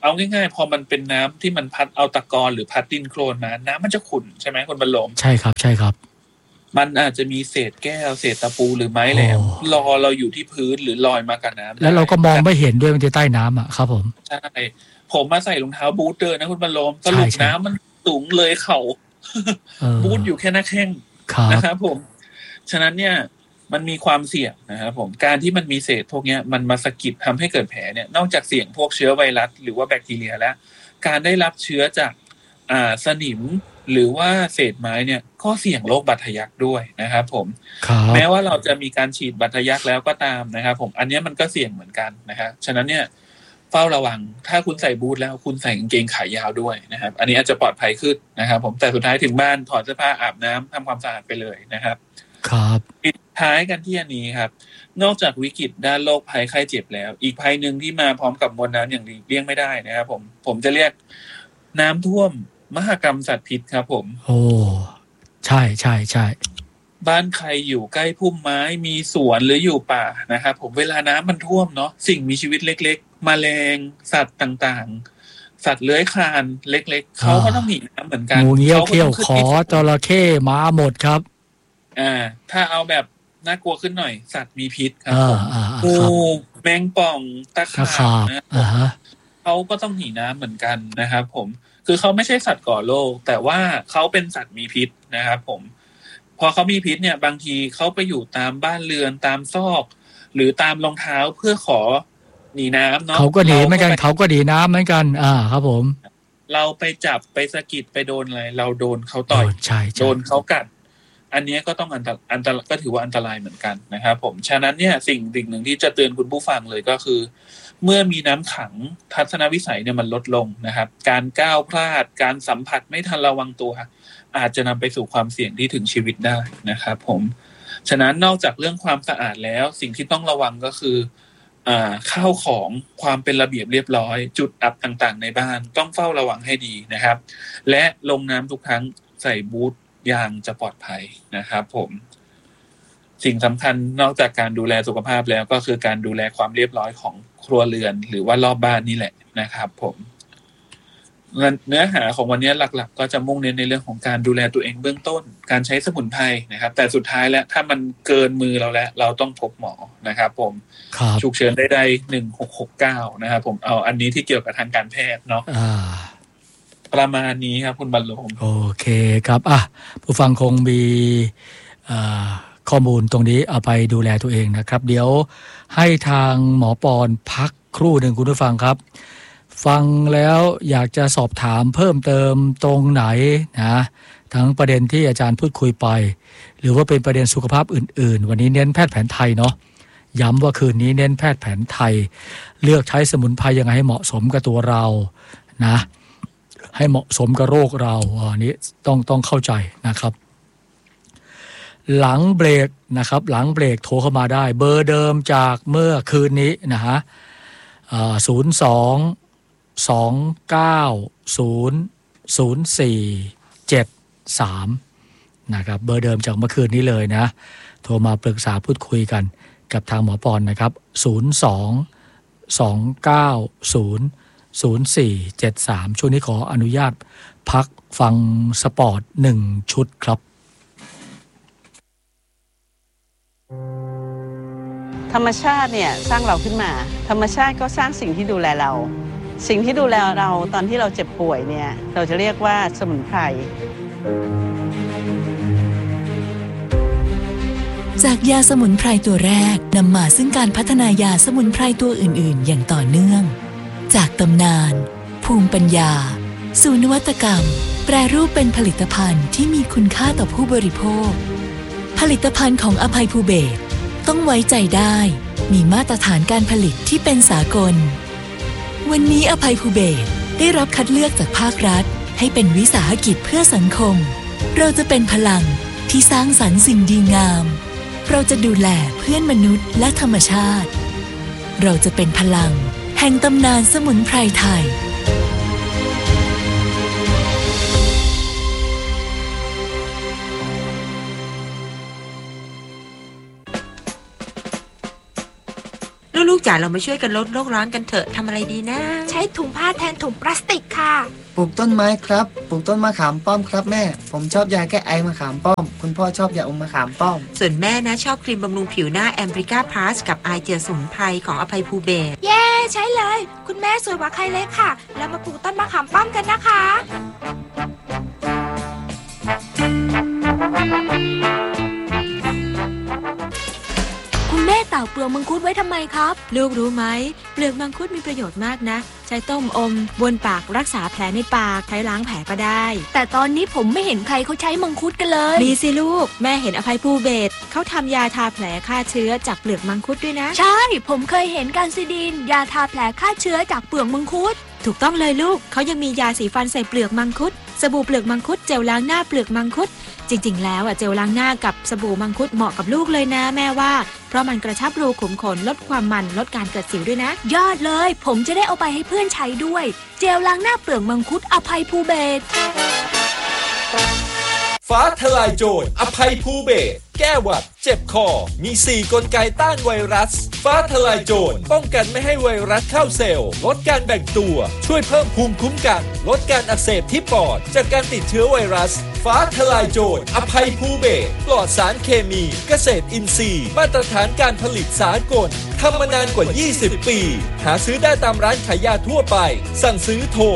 เอาง่ายๆพอมันเป็นน้ำที่มันพัดเอาตะกอนหรือพัดดินโคลนมาน้ำมันจะขุ่นใช่ไหมคุณบรรลมใช่ครับใช่ครับมันอาจจะมีเศษแก้วเศษตะปูหรือไม้แหลมรอเราอยู่ที่พื้นหรือลอยมากับน้ำแล้วเราก็มองไม่เห็นด้วยมันจะใต้น้ำอ่ะครับผมใช่ผมมาใส่รองเท้าบูทเดินนะคุณบรรลมสรุปน้ำมันสูงเลยเข่าบูทอยู่แค่หน้าแข้งนะครับผมฉะนั้นเนี่ยมันมีความเสี่ยงนะครับผมการที่มันมีเศษพวกนี้มันมาสะกิดทำให้เกิดแผลเนี่ยนอกจากเสี่ยงพวกเชื้อไวรัสหรือว่าแบคทีเรียแล้วการได้รับเชื้อจากสนิมหรือว่าเศษไม้เนี่ยก็เสี่ยงโรคบาดทะยักด้วยนะครับผมแม้ว่าเราจะมีการฉีดบาดทะยักแล้วก็ตามนะครับผมอันนี้มันก็เสี่ยงเหมือนกันนะครับฉะนั้นเนี่ยเฝ้าระวังถ้าคุณใส่บูทแล้วคุณใส่กางเกงขายาวด้วยนะครับอันนี้อาจจะปลอดภัยขึ้นนะครับผมแต่สุดท้ายถึงบ้านถอดเสื้อผ้าอาบน้ำทำความสะอาดไปเลยนะครับครับปิดท้ายกันที่อันนี้ครับนอกจากวิกฤตด้านโรคภัยไข้เจ็บแล้วอีกภัยหนึ่งที่มาพร้อมกับมวลน้ำอย่างหลีกเลี่ยงไม่ได้นะครับผมจะเรียกน้ำท่วมมหกรรมสัตว์พิษครับผมโอ้ใช่ใช่ใช่บ้านใครอยู่ใกล้พุ่มไม้มีสวนหรืออยู่ป่านะครับผมเวลาน้ำมันท่วมเนาะสิ่งมีชีวิตเล็กๆแมลงสัตว์ต่างๆสัตว์เลื้อยคลานเล็กๆเขาก็ต้องหนีน้ำเหมือนกันงูเงี้ยวเขี้ยวขอจระเข้มาหมดครับถ้าเอาแบบน่ากลัวขึ้นหน่อยสัตว์มีพิษครับผมงูแมงป่องตะขาบนะเขาก็ต้องหนีน้ำเหมือนกันนะครับผมคือเขาไม่ใช่สัตว์ก่อโรคแต่ว่าเขาเป็นสัตว์มีพิษนะครับผมพอเขามีพิษเนี่ยบางทีเขาไปอยู่ตามบ้านเรือนตามซอกหรือตามรองเท้าเพื่อขอหนีน้ำเนาะเขาก็หนีเหมือนกันเขาก็หนีน้ำเหมือนกันครับผมเราไปจับไปสะกิดไปโดนอะไรเราโดนเขาต่อยโดนเขากัดอันนี้ก็ต้องอันตรายก็ถือว่าอันตรายเหมือนกันนะครับผมฉะนั้นเนี่ยสิ่งหนึ่งที่จะเตือนคุณผู้ฟังเลยก็คือเมื่อมีน้ำขังทัศนวิสัยเนี่ยมันลดลงนะครับการก้าวพลาดการสัมผัสไม่ทันระวังตัวอาจจะนำไปสู่ความเสี่ยงที่ถึงชีวิตได้นะครับผมฉะนั้นนอกจากเรื่องความสะอาดแล้วสิ่งที่ต้องระวังก็คือข้าวของความเป็นระเบียบเรียบร้อยจุดอับต่างๆในบ้านต้องเฝ้าระวังให้ดีนะครับและลงน้ำทุกครั้งใส่บูทยางจะปลอดภัยนะครับผมสิ่งสำคัญนอกจากการดูแลสุขภาพแล้วก็คือการดูแลความเรียบร้อยของครัวเรือนหรือว่ารอบบ้านนี่แหละนะครับผมเนื้อหาของวันนี้หลักๆก็จะมุ่งเน้นในเรื่องของการดูแลตัวเองเบื้องต้นการใช้สมุนไพรนะครับแต่สุดท้ายแล้วถ้ามันเกินมือเราแล้วเราต้องพบหมอนะครับผมฉุกเฉินได้1669นะครับผมเอาอันนี้ที่เกี่ยวกับทางการแพทย์เนาะประมาณนี้ครับคุณบรรลมโอเคครับผู้ฟังคงมีข้อมูลตรงนี้เอาไปดูแลตัวเองนะครับเดี๋ยวให้ทางหมอปอนพักครู่หนึ่งคุณผู้ฟังครับฟังแล้วอยากจะสอบถามเพิ่มเติมตรงไหนนะทั้งประเด็นที่อาจารย์พูดคุยไปหรือว่าเป็นประเด็นสุขภาพอื่นๆวันนี้เน้นแพทย์แผนไทยเนาะย้ำว่าคืนนี้เน้นแพทย์แผนไทยเลือกใช้สมุนไพรยังไงให้เหมาะสมกับตัวเรานะให้เหมาะสมกับโรคเราอันนี้ต้องเข้าใจนะครับหลังเบรกนะครับหลังเบรกโทรเข้ามาได้เบอร์เดิมจากเมื่อคืนนี้นะฮะ02-290-0473นะครับเบอร์เดิมจากเมื่อคืนนี้เลยนะโทรมาปรึกษาพูดคุยกันกับทางหมอปอนนะครับ02-290-0473ช่วงนี้ขออนุญาตพักฟังสปอร์ต1ชุดครับธรรมชาติเนี่ยสร้างเราขึ้นมาธรรมชาติก็สร้างสิ่งที่ดูแลเราสิ่งที่ดูแลเราตอนที่เราเจ็บป่วยเนี่ยเราจะเรียกว่าสมุนไพรจากยาสมุนไพรตัวแรกนำมาซึ่งการพัฒนายาสมุนไพรตัวอื่นๆอย่างต่อเนื่องจากตำนานภูมิปัญญาสู่นวัตกรรมแปรรูปเป็นผลิตภัณฑ์ที่มีคุณค่าต่อผู้บริโภคผลิตภัณฑ์ของอภัยภูเบศรต้องไว้ใจได้มีมาตรฐานการผลิตที่เป็นสากลวันนี้อภัยภูเบศรได้รับคัดเลือกจากภาครัฐให้เป็นวิสาหกิจเพื่อสังคมเราจะเป็นพลังที่สร้างสรรค์สิ่งดีงามเราจะดูแลเพื่อนมนุษย์และธรรมชาติเราจะเป็นพลังแห่งตำนานสมุนไพรไทยลูลูกๆจ๋าเรามาช่วยกันลดโลกร้อนกันเถอะทำอะไรดีนะใช้ถุงผ้าแทนถุงพลาสติกค่ะปลูกต้นไม้ครับปลูกต้นมะขามป้อมครับแม่ผมชอบยาแก้ไอมะขามป้อมคุณพ่อชอบยาอมมะขามป้อมส่วนแม่นะชอบครีมบำรุงผิวหน้าแอมบริก้าพลัสกับไอเจลสมุนไพรของอภัยภูเบศเย้ใช้เลยคุณแม่สวยกว่าใครเลยค่ะแล้วมาปลูกต้นมะขามป้อมกันนะคะคุณแม่ตากเปลือกมังคุดไว้ทำไมครับลูกรู้ไหมเปลือกมังคุดมีประโยชน์มากนะใช้ต้มอมบนปากรักษาแผลในปากใช้ล้างแผลก็ได้แต่ตอนนี้ผมไม่เห็นใครเขาใช้มังคุดกันเลยมีสิลูกแม่เห็นอภัยภูเบศรเขาทำยาทาแผลฆ่าเชื้อจากเปลือกมังคุดด้วยนะใช่ผมเคยเห็นการซิดีนยาทาแผลฆ่าเชื้อจากเปลือกมังคุดถูกต้องเลยลูกเขายังมียาสีฟันใส่เปลือกมังคุดสบู่เปลือกมังคุดเจลล้างหน้าเปลือกมังคุดจริงๆแล้วเจลล้างหน้ากับสบู่มังคุดเหมาะกับลูกเลยนะแม่ว่าเพราะมันกระชับรูขุมขนลดความมันลดการเกิดสิวด้วยนะยอดเลยผมจะได้เอาไปให้เพื่อนใช้ด้วยเจลล้างหน้าเปลือกมังคุดอภัยภูเบศรฟ้าทลายโจรอภัยภูเบศรแก้หวัดเจ็บคอมี4กลไกต้านไวรัสฟ้าทลายโจรป้องกันไม่ให้ไวรัสเข้าเซลล์ลดการแบ่งตัวช่วยเพิ่มภูมิคุ้มกันลดการอักเสบที่ปอดจากการติดเชื้อไวรัสฟ้าทลายโจรอภัยภูเบศรปลอดสารเคมีเกษตรอินทรีย์มาตรฐานการผลิตสากลทำมานานกว่า20ปีหาซื้อได้ตามร้านขายยาทั่วไปสั่งซื้อโทร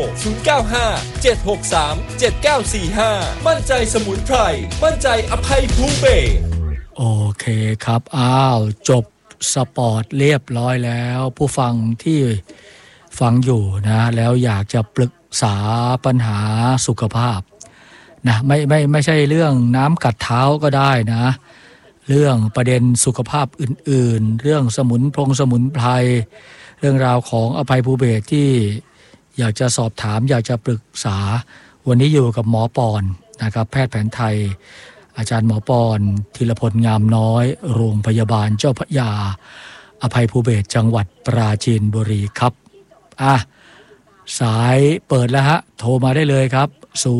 0957637945มั่นใจสมุนไพรมั่นใจอภัยภูเบศรโอเคครับจบสปอร์ตเรียบร้อยแล้วผู้ฟังที่ฟังอยู่นะแล้วอยากจะปรึกษาปัญหาสุขภาพนะไม่ใช่เรื่องน้ำกัดเท้าก็ได้นะเรื่องประเด็นสุขภาพอื่นๆเรื่องสมุนไพรเรื่องราวของอภัยภูเบศรที่อยากจะสอบถามอยากจะปรึกษาวันนี้อยู่กับหมอปอนนะครับแพทย์แผนไทยอาจารย์หมอปอนธีรพลงามน้อยโรงพยาบาลเจ้าพระยาอภัยภูเบศรจังหวัดปราจีนบุรีครับสายเปิดแล้วฮะโทรมาได้เลยครับ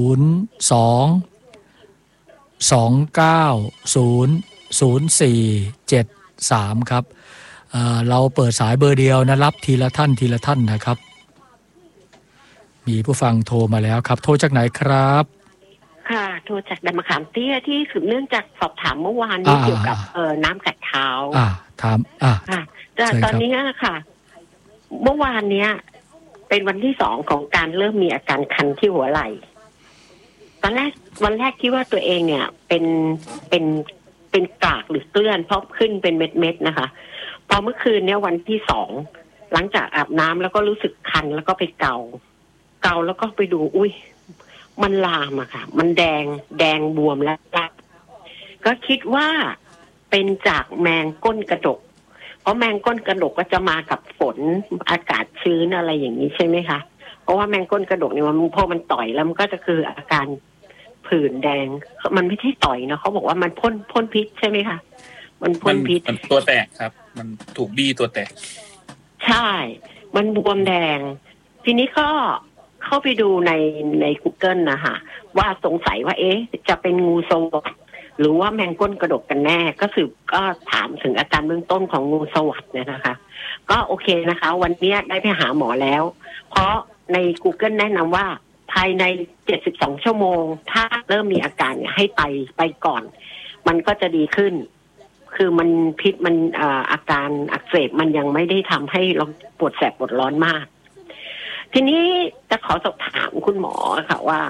02-290-0473ครับเราเปิดสายเบอร์เดียวนะรับทีละท่านนะครับมีผู้ฟังโทรมาแล้วครับโทรจากไหนครับค่ะโทรจากดำมะขามเตี้ยที่สืบเนื่องจากสอบถามเมื่อวานนี้เกี่ยวกับน้ำกัดเท้าถามค่ะแต่ตอนนี้ค่ะเมื่อวานเนี้ยเป็นวันที่2ของการเริ่มมีอาการคันที่หัวไหล่วันแรกคิดว่าตัวเองเนี่ยเป็นกากหรือเกลื่อนเพราะขึ้นเป็นเม็ดๆนะคะพอเมื่อคืนเนี้ยวันที่2หลังจากอาบน้ำแล้วก็รู้สึกคันแล้วก็ไปเกาแล้วก็ไปดูอุ้ยมันลามอะค่ะมันแดงบวมแล้วก็คิดว่าเป็นจากแมงก้นกระดกเพราะแมงก้นกระดกก็จะมากับฝนอากาศชื้นอะไรอย่างนี้ใช่ไหมคะเพราะว่าแมงก้นกระดกเนี่ยพอมันต่อยแล้วมันก็จะคืออาการผื่นแดงมันไม่ใช่ต่อยนะเขาบอกว่ามันพ่นพิษใช่ไหมคะมันพ่นพิษมันตัวแตกครับมันถูกบี้ตัวแตกใช่มันบวมแดงทีนี้ก็เข้าไปดูใน Google นะคะว่าสงสัยว่าจะเป็นงูสวัสดหรือว่าแมงก้นกระดกกันแน่ก็ถามถึงอาการเบื้องต้นของงูสวัสดเนี่ยนะคะก็โอเคนะคะวันนี้ได้ไปหาหมอแล้วเพราะใน Google แนะนำว่าภายใน72ชั่วโมงถ้าเริ่มมีอาการเนี่ยให้ไปก่อนมันก็จะดีขึ้นคือมันพิษมันอาการอักเสบมันยังไม่ได้ทำให้เราปวดแสบปวดร้อนมากทีนี้จะขอสอบถามคุณหมอค่ะว่า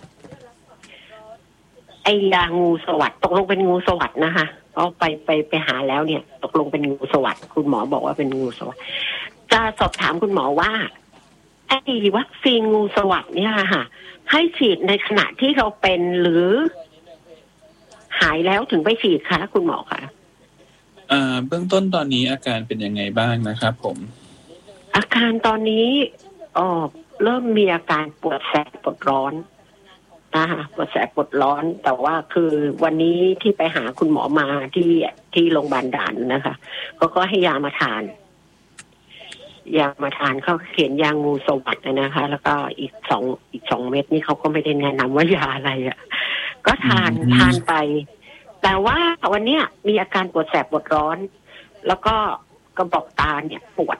ไอ้ยางูสวัสดตกลงเป็นงูสวัสดนะคะก็ไปหาแล้วเนี่ยตกลงเป็นงูสวัสดคุณหมอบอกว่าเป็นงูสวัสดจะสอบถามคุณหมอว่าไอ้วัคซีนงูสวัสดเนี่ยค่ะให้ฉีดในขณะที่เราเป็นหรือหายแล้วถึงไปฉีดคะคุณหมอคะเบื้องต้นตอนนี้อาการเป็นยังไงบ้างนะครับผมอาการตอนนี้เริ่มมีอาการปวดแสบปวดร้อนนะคะปวดแสบปวดร้อนแต่ว่าคือวันนี้ที่ไปหาคุณหมอมาที่โรงพยาบาลด่านนะคะก็ให้ยามาทานเขาเขียนยางูสวัสดนะคะแล้วก็อีก2เม็ดนี่เขาก็ไม่ได้แนะนำว่ายาอะไรก็ทานไปแต่ว่าวันนี้มีอาการปวดแสบปวดร้อนแล้วก็กระบอกตาเนี่ยปวด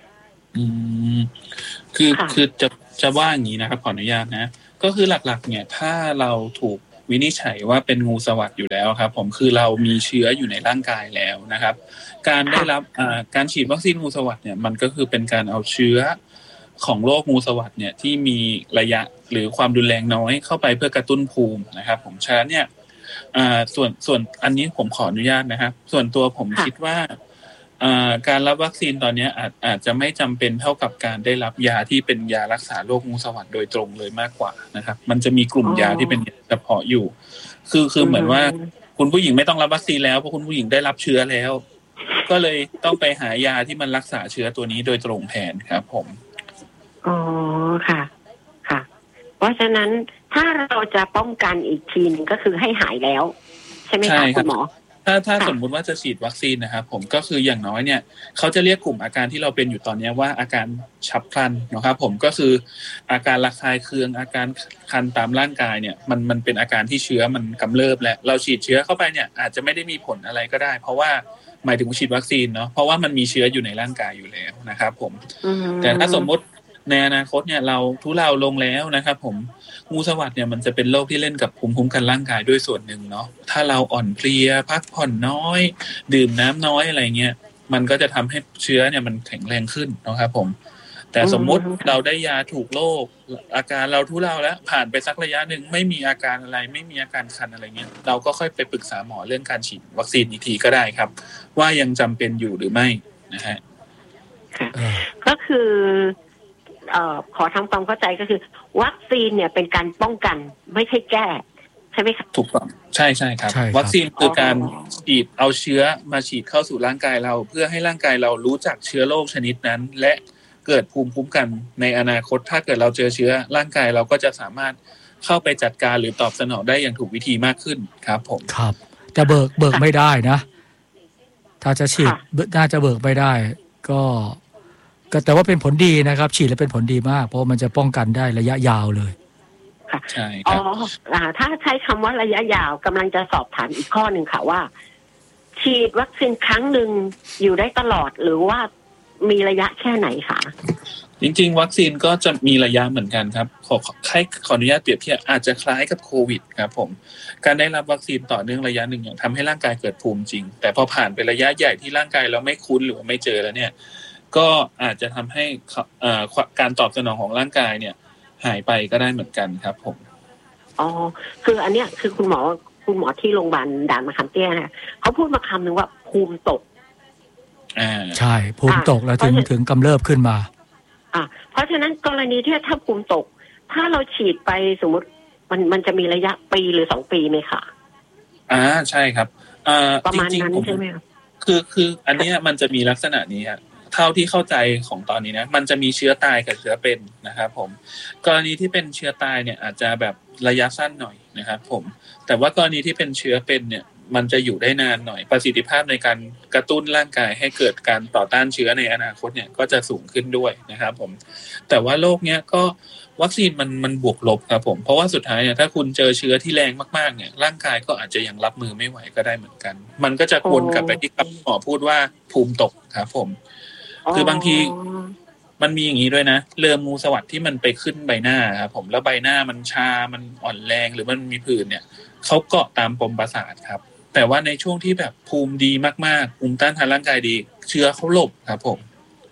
คือจะว่าอย่างนี้นะครับขออนุญาตนะก็คือหลักๆเนี่ยถ้าเราถูกวินิจฉัยว่าเป็นงูสวัสด์อยู่แล้วครับผมคือเรามีเชื้ออยู่ในร่างกายแล้วนะครับการได้รับการฉีดวัคซีนงูสวัสด์เนี่ยมันก็คือเป็นการเอาเชื้อของโรคงูสวัสด์เนี่ยที่มีระยะหรือความรุนแรงน้อยเข้าไปเพื่อกระตุ้นภูมินะครับผมฉะนั้นเนี่ยส่วนอันนี้ผมขออนุญาตนะครับส่วนตัวผมคิดว่าการรับวัคซีนตอนนี้อาจจะไม่จำเป็นเท่ากับการได้รับยาที่เป็นยารักษาโรคงูสวัสด์โดยตรงเลยมากกว่านะครับมันจะมีกลุ่มยาที่เป็นเฉพาะอยู่คือเหมือนว่าคุณผู้หญิงไม่ต้องรับวัคซีนแล้วเพราะคุณผู้หญิงได้รับเชื้อแล้วก็เลยต้องไปหายาที่มันรักษาเชื้อตัวนี้โดยตรงแทนครับผมอ๋อค่ะค่ะเพราะฉะนั้นถ้าเราจะป้องกันอีกทีนึงก็คือให้หายแล้วใช่ไหมคะคุณหมอถ้าสมมุติว่าจะฉีดวัคซีนนะครับผมก็คืออย่างน้อยเนี่ยเขาจะเรียกกลุ่มอาการที่เราเป็นอยู่ตอนนี้ว่าอาการฉับพลันนะครับผมก็คืออาการระคายเคืองอาการคันตามร่างกายเนี่ยมันเป็นอาการที่เชื้อมันกำเริบและเราฉีดเชื้อเข้าไปเนี่ยอาจจะไม่ได้มีผลอะไรก็ได้เพราะว่าหมายถึงฉีดวัคซีนเนาะเพราะว่ามันมีเชื้ออยู่ในร่างกายอยู่แล้วนะครับผมแต่ถ้าสมมติในอนาคตเนี่ยเราทุเลาลงแล้วนะครับผมงูสวัสด์เนี่ยมันจะเป็นโรคที่เล่นกับภูมิคุ้มกันร่างกายด้วยส่วนหนึ่งเนาะถ้าเราอ่อนเพลียพักผ่อนน้อยดื่มน้ำน้อยอะไรเงี้ยมันก็จะทำให้เชื้อเนี่ยมันแข็งแรงขึ้นนะครับผมแต่สมมุติเราได้ยาถูกโรคอาการเราทุเลาแล้วผ่านไปสักระยะหนึ่งไม่มีอาการอะไรไม่มีอาการคันอะไรเงี้ยเราก็ค่อยไปปรึกษาหมอเรื่องการฉีดวัคซีนอีกทีก็ได้ครับว่ายังจำเป็นอยู่หรือไม่นะฮะก็คือขอทำความเข้าใจก็คือวัคซีนเนี่ยเป็นการป้องกันไม่ใช่แก้ใช่ไหมครับถูกต้องใช่ครับวัคซีนคือการฉีดเอาเชื้อมาฉีดเข้าสู่ร่างกายเราเพื่อให้ร่างกายเรารู้จักเชื้อโรคชนิดนั้นและเกิดภูมิคุ้มกันในอนาคตถ้าเกิดเราเจอเชื้อร่างกายเราก็จะสามารถเข้าไปจัดการหรือตอบสนองได้อย่างถูกวิธีมากขึ้นครับผมครับแต่เบิกไม่ได้นะถ้าจะฉีดน่าจะเบิกไม่ได้ก็แต่ว่าเป็นผลดีนะครับฉีดแล้วเป็นผลดีมากเพราะมันจะป้องกันได้ระยะยาวเลยค่ะใช่ครับถ้าใช้คำว่าระยะยาวกำลังจะสอบถามอีกข้อหนึ่งค่ะว่าฉีดวัคซีนครั้งหนึ่งอยู่ได้ตลอดหรือว่ามีระยะแค่ไหนคะจริงๆวัคซีนก็จะมีระยะเหมือนกันครับขออนุญาตเปรียบเทียบอาจจะคล้ายกับโควิดครับผมการได้รับวัคซีนต่อเนื่องระยะหนึ่งอย่างทำให้ร่างกายเกิดภูมิจริงแต่พอผ่านไประยะใหญ่ที่ร่างกายเราไม่คุ้นหรือว่าไม่เจอแล้วเนี่ยก็อาจจะทำให้การตอบสนองของร่างกายเนี่ยหายไปก็ได้เหมือนกันครับผมอ๋อคืออันเนี้ยคือคุณหมอที่โรงพยาบาลด่านมะขามเตี้ยนะเขาพูดมาคำหนึ่งว่าภูมิตกใช่ภูมิตกแล้วถึงกำเริบขึ้นมาเพราะฉะนั้นกรณีที่ถ้าภูมิตกถ้าเราฉีดไปสมมติมันจะมีระยะปีหรือ2 ปีไหมคะใช่ครับประมาณนั้นใช่ไหมครับคืออันนี้มันจะมีลักษณะนี้ครับเท่าที่เข้าใจของตอนนี้นะมันจะมีเชื้อตายกับเชื้อเป็นนะครับผมกรณีที่เป็นเชื้อตายเนี่ยอาจจะแบบระยะสั้นหน่อยนะครับผมแต่ว่ากรณีที่เป็นเชื้อเป็นเนี่ยมันจะอยู่ได้นานหน่อยประสิทธิภาพในการกระตุ้นร่างกายให้เกิดการต่อต้านเชื้อในอนาคตเนี่ยก็จะสูงขึ้นด้วยนะครับผมแต่ว่าโรคเนี้ยก็วัคซีนมันบวกลบครับผมเพราะว่าสุดท้ายเนี่ยถ้าคุณเจอเชื้อที่แรงมากๆเนี่ยร่างกายก็อาจจะยังรับมือไม่ไหวก็ได้เหมือนกันมันก็จะวนกลับไปที่หมอพูดว่าภูมิตกครับผมคือบางทีมันมีอย่างนี้ด้วยนะเรืองูสวัสด์ที่มันไปขึ้นใบหน้าครับผมแล้วใบหน้ามันชามันอ่อนแรงหรือมันมีผื่นเนี่ยเขาเกาะตามปมประสาทครับแต่ว่าในช่วงที่แบบภูมิดีมากๆภูมิต้านทานร่างกายดีเชื้อเขาหลบครับผม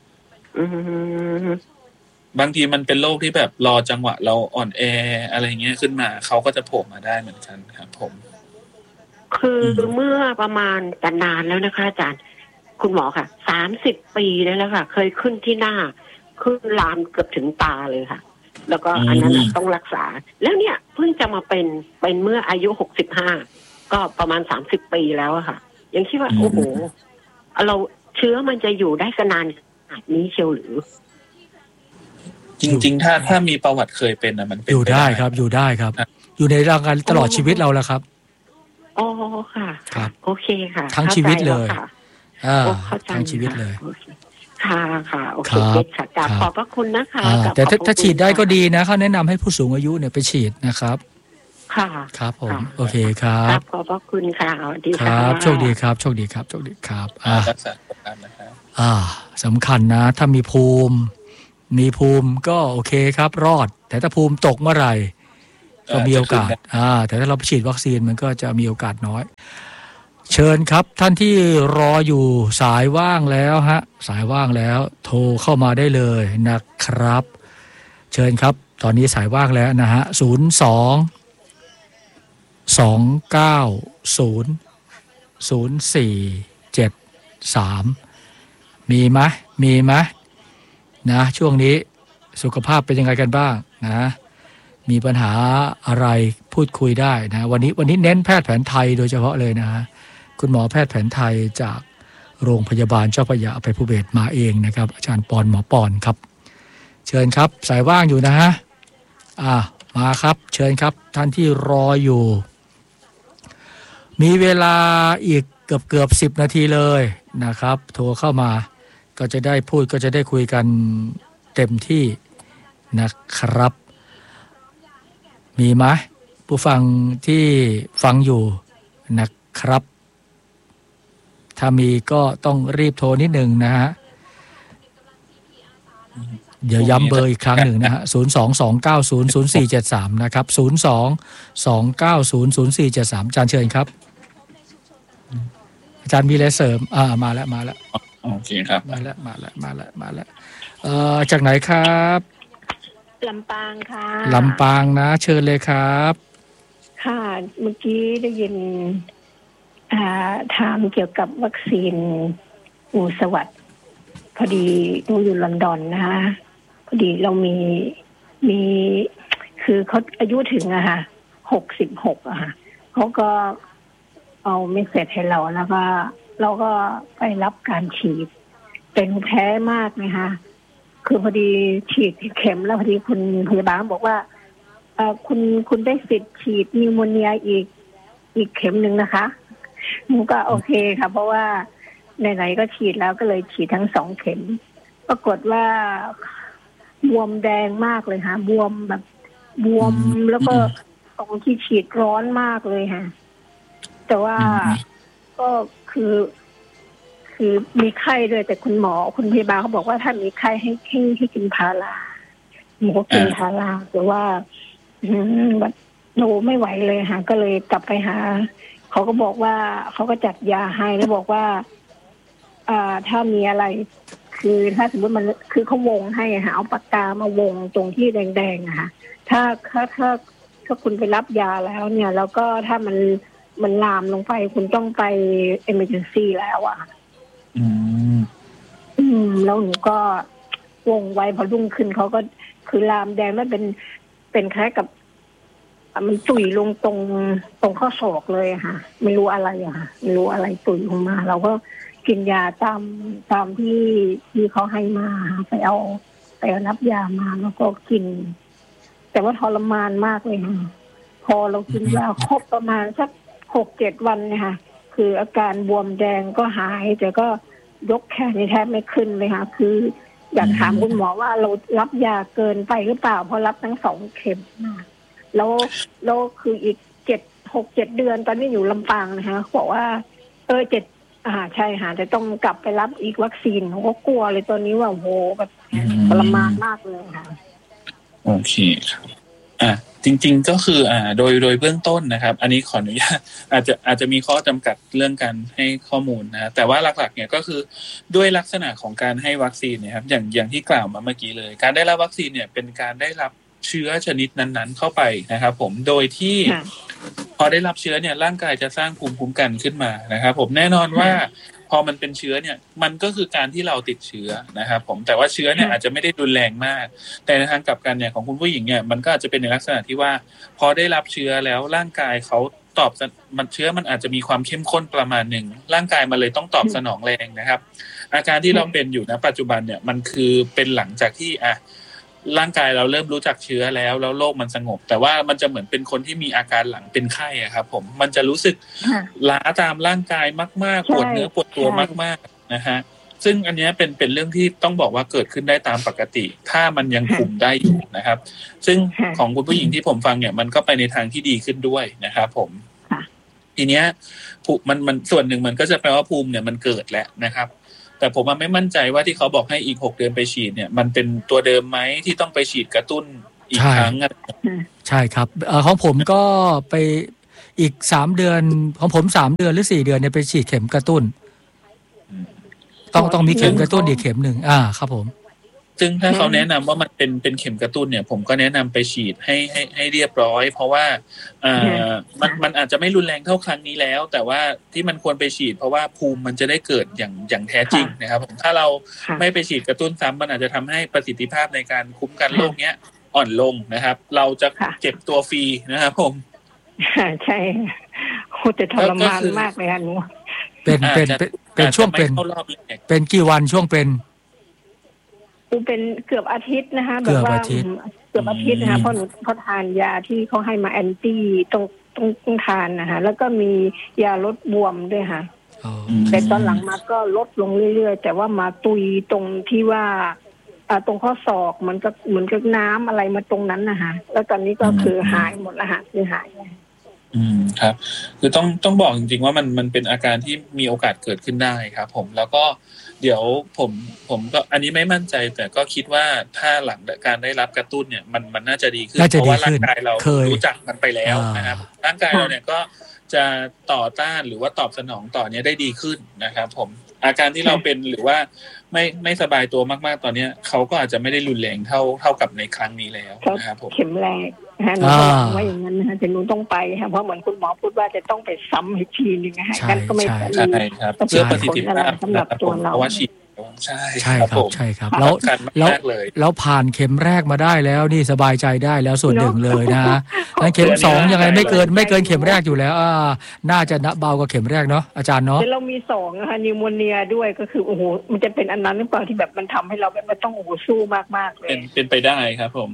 บางทีมันเป็นโรคที่แบบรอจังหวะเราอ่อนแออะไรเงี้ยขึ้นมาเขาก็จะโผล่มาได้เหมือนกันครับผมคือเมื่อประมาณกันนานแล้วนะคะอาจารย์คุณหมอค่ะ30 ปีแล้วค่ะเคยขึ้นที่หน้าขึ้นลามเกือบถึงตาเลยค่ะแล้วก็อันนั้นต้องรักษาแล้วเนี่ยเพิ่งจะมาเป็นเมื่ออายุ65ก็ประมาณ30 ปีแล้วอะค่ะยังคิดว่าโอ้โหเราเชื้อมันจะอยู่ได้นานขนาดนี้เชียวหรือจริงๆถ้ามีประวัติเคยเป็นนะมันเป็นอยู่ได้ครับอยู่ได้ครับอยู่ในร่างกายตลอดชีวิตเราแล้วครับอ๋อค่ะครับโอเคค่ะทั้งชีวิตเลยทั้งชีวิตเลยค่ะโอเคค่ะกราบขอบพระคุณนะคะแต่ถ้าฉีดได้ก็ดีนะเขาแนะนำให้ผู้สูงอายุเนี่ยไปฉีดนะครับค่ะครับผมโอเคครับขอบพระคุณค่ะสวัสดีครับโชคดีครับโชคดีครับโชคดีครับนะครับสำคัญนะถ้ามีภูมิก็โอเคครับรอดแต่ถ้าภูมิตกเมื่อไหร่ก็มีโอกาสแต่ถ้าเราไปฉีดวัคซีนมันก็จะมีโอกาสน้อยเชิญครับท่านที่รออยู่สายว่างแล้วฮะสายว่างแล้วโทรเข้ามาได้เลยนะครับเชิญครับตอนนี้สายว่างแล้วนะฮะ02-290-0473มีไหมนะช่วงนี้สุขภาพเป็นยังไงกันบ้างนะมีปัญหาอะไรพูดคุยได้นะวันนี้เน้นแพทย์แผนไทยโดยเฉพาะเลยนะคุณหมอแพทย์แผนไทยจากโรงพยาบาลเจ้าพระยาอภัยภูเบศรมาเองนะครับอาจารย์ปอนหมอปอนครับเชิญครับสายว่างอยู่นะฮะมาครับเชิญครับท่านที่รออยู่มีเวลาอีกเกือบ10 นาทีเลยนะครับโทรเข้ามาก็จะได้พูดก็จะได้คุยกันเต็มที่นะครับมีไหมผู้ฟังที่ฟังอยู่นะครับถ้ามีก็ต้องรีบโทรนิดหนึ่งนะฮะเดี๋ยวย้ำเบอร์อีกครั้งหนึ่งนะฮะ02-290-0473นะครับ02-290-0473อาจารย์เชิญครับอาจารย์มีอะไรเสริมมาแล้วโอเคครับมาแล้วจากไหนครับลำปางค่ะลำปางนะเชิญเลยครับค่ะเมื่อกี้ได้ยินถามเกี่ยวกับวัคซีนอูสวัสดิ์พอดีหนูอยู่ลอนดอนนะคะพอดีเรามีคือเขาอายุถึง66เขาก็เอาเมสเสจให้เราแล้วก็เราก็ไปรับการฉีดเป็นแพ้มากนะคะคือพอดีฉีดเข็มแล้วพอดีคุณพยาบาลบอกว่าคุณได้สิทธิ์ฉีดนิวโมเนียอีกเข็มหนึ่งนะคะหนูก็โอเคค่ะเพราะว่าไหนๆก็ฉีดแล้วก็เลยฉีดทั้ง2 เข็มปรากฏว่าบวมแดงมากเลยค่ะบวมแล้วก็ตรงที่ฉีดร้อนมากเลยค่ะแต่ว่าก็คือมีไข้ด้วยแต่คุณพยาบาลเขาบอกว่าถ้ามีไข้ให้กินพาราหนูก็กินพาราแต่ว่าแบบหนูไม่ไหวเลยค่ะก็เลยกลับไปหาเขาก็บอกว่าเขาก็จัดยาให้แล้วบอกว่าถ้ามีอะไรคือถ้าสมมติมันคือเขาวงให้ค่ะเอาปากกามาวงตรงที่แดงๆค่ะถ้าคุณไปรับยาแล้วเนี่ยแล้วก็ถ้ามันลามลงไปคุณต้องไป emergency แล้วแล้วหนูก็วงไว้พอรุ่งขึ้นเขาก็คือลามแดงแล้วเป็นคล้ายกับมันตุ่ยลงตรงข้อศอกเลยค่ะไม่รู้อะไรค่ะไม่รู้อะไรตุ่ยลงมาเราก็กินยาตามที่เขาให้มาไปรับยามาแล้วก็กินแต่ว่าทรมานมากเลยค่ะพอเรากินยาครบประมาณสัก 6-7 วันเนี่ยค่ะคืออาการบวมแดงก็หายแต่ก็ยกแขนนี่แทบไม่ขึ้นเลยค่ะคืออยากถามคุณหมอว่าเรารับยาเกินไปหรือเปล่าเพราะรับทั้ง2 เข็มแล้วคืออีก6-7 เดือนตอนนี้อยู่ลำปางนะคะบอกว่าใช่ค่ะจะต้องกลับไปรับอีกวัคซีนเขาก็กลัวเลยตอนนี้ว่าโหแบบทรมานมากเลยค่ะโอเคครับจริงๆก็คือโดยเบื้องต้นนะครับอันนี้ขออนุญาตอาจจะมีข้อจำกัดเรื่องการให้ข้อมูลนะแต่ว่าหลักๆเนี่ยก็คือด้วยลักษณะของการให้วัคซีนเนี่ยครับอย่างที่กล่าวมาเมื่อกี้เลยการได้รับวัคซีนเนี่ยเป็นการได้รับเชื้อชนิดนั้นๆเข้าไปนะครับผมโดยที่พอได้รับเชื้อเนี่ยร่างกายจะสร้างภูมิคุ้มกันขึ้นมานะครับผมแน่นอนว่าพอมันเป็นเชื้อเนี่ยมันก็คือการที่เราติดเชื้อนะครับผมแต่ว่าเชื้อเนี่ยอาจจะไม่ได้รุนแรงมากแต่ในทางกลับกันเนี่ยของคุณผู้หญิงเนี่ยมันก็อาจจะเป็นในลักษณะที่ว่าพอได้รับเชื้อแล้วร่างกายเขาตอบมันเชื้อมันอาจจะมีความเข้มข้นประมาณหนึ่งร่างกายมันเลยต้องตอบสนองแรงนะครับอาการที่เราเป็นอยู่ณปัจจุบันเนี่ยมันคือเป็นหลังจากที่ร่างกายเราเริ่มรู้จักเชื้อแล้วโรคมันสงบแต่ว่ามันจะเหมือนเป็นคนที่มีอาการหลังเป็นไข้ครับผมมันจะรู้สึกล้าตามร่างกายมากๆปวดเนื้อปวดตัวมากๆนะฮะซึ่งอันนี้เป็นเรื่องที่ต้องบอกว่าเกิดขึ้นได้ตามปกติถ้ามันยังคุมได้อยู่นะครับซึ่งของคุณผู้หญิงที่ผมฟังเนี่ยมันก็ไปในทางที่ดีขึ้นด้วยนะครับผมทีเนี้ยมันส่วนหนึ่งมันก็จะแปลว่าภูมิเนี่ยมันเกิดแล้วนะครับแต่ผมไม่มั่นใจว่าที่เขาบอกให้อีก6 เดือนไปฉีดเนี่ยมันเป็นตัวเดิมไหมที่ต้องไปฉีดกระตุ้นอีกครั้งใช่ครับของผมก็ไปอีก3 เดือนของผม3 เดือนหรือ4 เดือนเนี่ยไปฉีดเข็มกระตุ้นต้องมีเข็มกระตุ้นอีกเข็มหนึ่งครับผมซึ่งถ้าเขาแนะนำว่ามันเป็นเข็มกระตุ้นเนี่ยผมก็แนะนำไปฉีดให้เรียบร้อยเพราะว่ามันอาจจะไม่รุนแรงเท่าครั้งนี้แล้วแต่ว่าที่มันควรไปฉีดเพราะว่าภูมิมันจะได้เกิดอย่างแท้จริงนะครับถ้าเราไม่ไปฉีดกระตุ้นซ้ำมันอาจจะทำให้ประสิทธิภาพในการคุ้มกันโรคเนี้ยอ่อนลงนะครับเราจะเจ็บตัวฟรีนะครับผมใช่โหจะทรมานมากเลยค่ะหนูเป็นช่วงเป็นกี่วันช่วงเป็นเกือบอาทิตย์นะคะแบบว่าเกือบอาทิตย์นะคะเพราะหนูเขาทานยาที่เขาให้มาแอนตี้ต้องทานนะคะแล้วก็มียาลดบวมด้วยค่ะแต่ตอนหลังมาก็ลดลงเรื่อยๆแต่ว่ามาตุยตรงที่ว่าตรงข้อศอกมันก็เหมือนกับน้ำอะไรมาตรงนั้นนะคะแล้วตอนนี้ก็คือหายหมดแล้วค่ะคือหายครับคือต้องบอกจริงๆว่ามันเป็นอาการที่มีโอกาสเกิดขึ้นได้ครับผมแล้วก็เดี๋ยวผมก็อันนี้ไม่มั่นใจแต่ก็คิดว่าถ้าหลังการได้รับกระตุ้นเนี่ยมันน่าจะดีขึ้นเพราะว่าร่างกายเรารู้จักมันไปแล้วนะครับร่างกายเราเนี่ยก็จะต่อต้านหรือว่าตอบสนองต่อเนี้ยได้ดีขึ้นนะครับผมอาการที่เราเป็นหรือว่าไม่สบายตัวมากๆตอนนี้เขาก็อาจจะไม่ได้รุนแรงเท่ากับในครั้งนี้แล้วนะครับผมเข็มแรกนะหนูก็หวังว่าอย่างนั้นนะคะแต่หนูต้องไปค่ะเพราะเหมือนคุณหมอพูดว่าจะต้องไปซ้ำอีกทีนึงนะคะกันก็ไม่ใช่ครับเพื่อประสิทธิภาพสำหรับตัวเราเพราะว่าฉีดใช่ครับแล้วผ่านเข็มแรกมาได้แล้วนี่สบายใจได้แล้วส่วนหนึ่งเลยนะแล้วเข็ม2ยังไงไม่เกินเข็มแรกอยู่แล้วน่าจะเบากว่าเข็มแรกเนาะอาจารย์เนาะเรามี2นะคะนิวโมเนียด้วยก็คือโอ้โหมันจะเป็นอันนั้นหรือเปล่าที่แบบมันทำให้เราแบบมันต้องโอ้โหสู้มากๆเลยเป็นไปได้ครับผม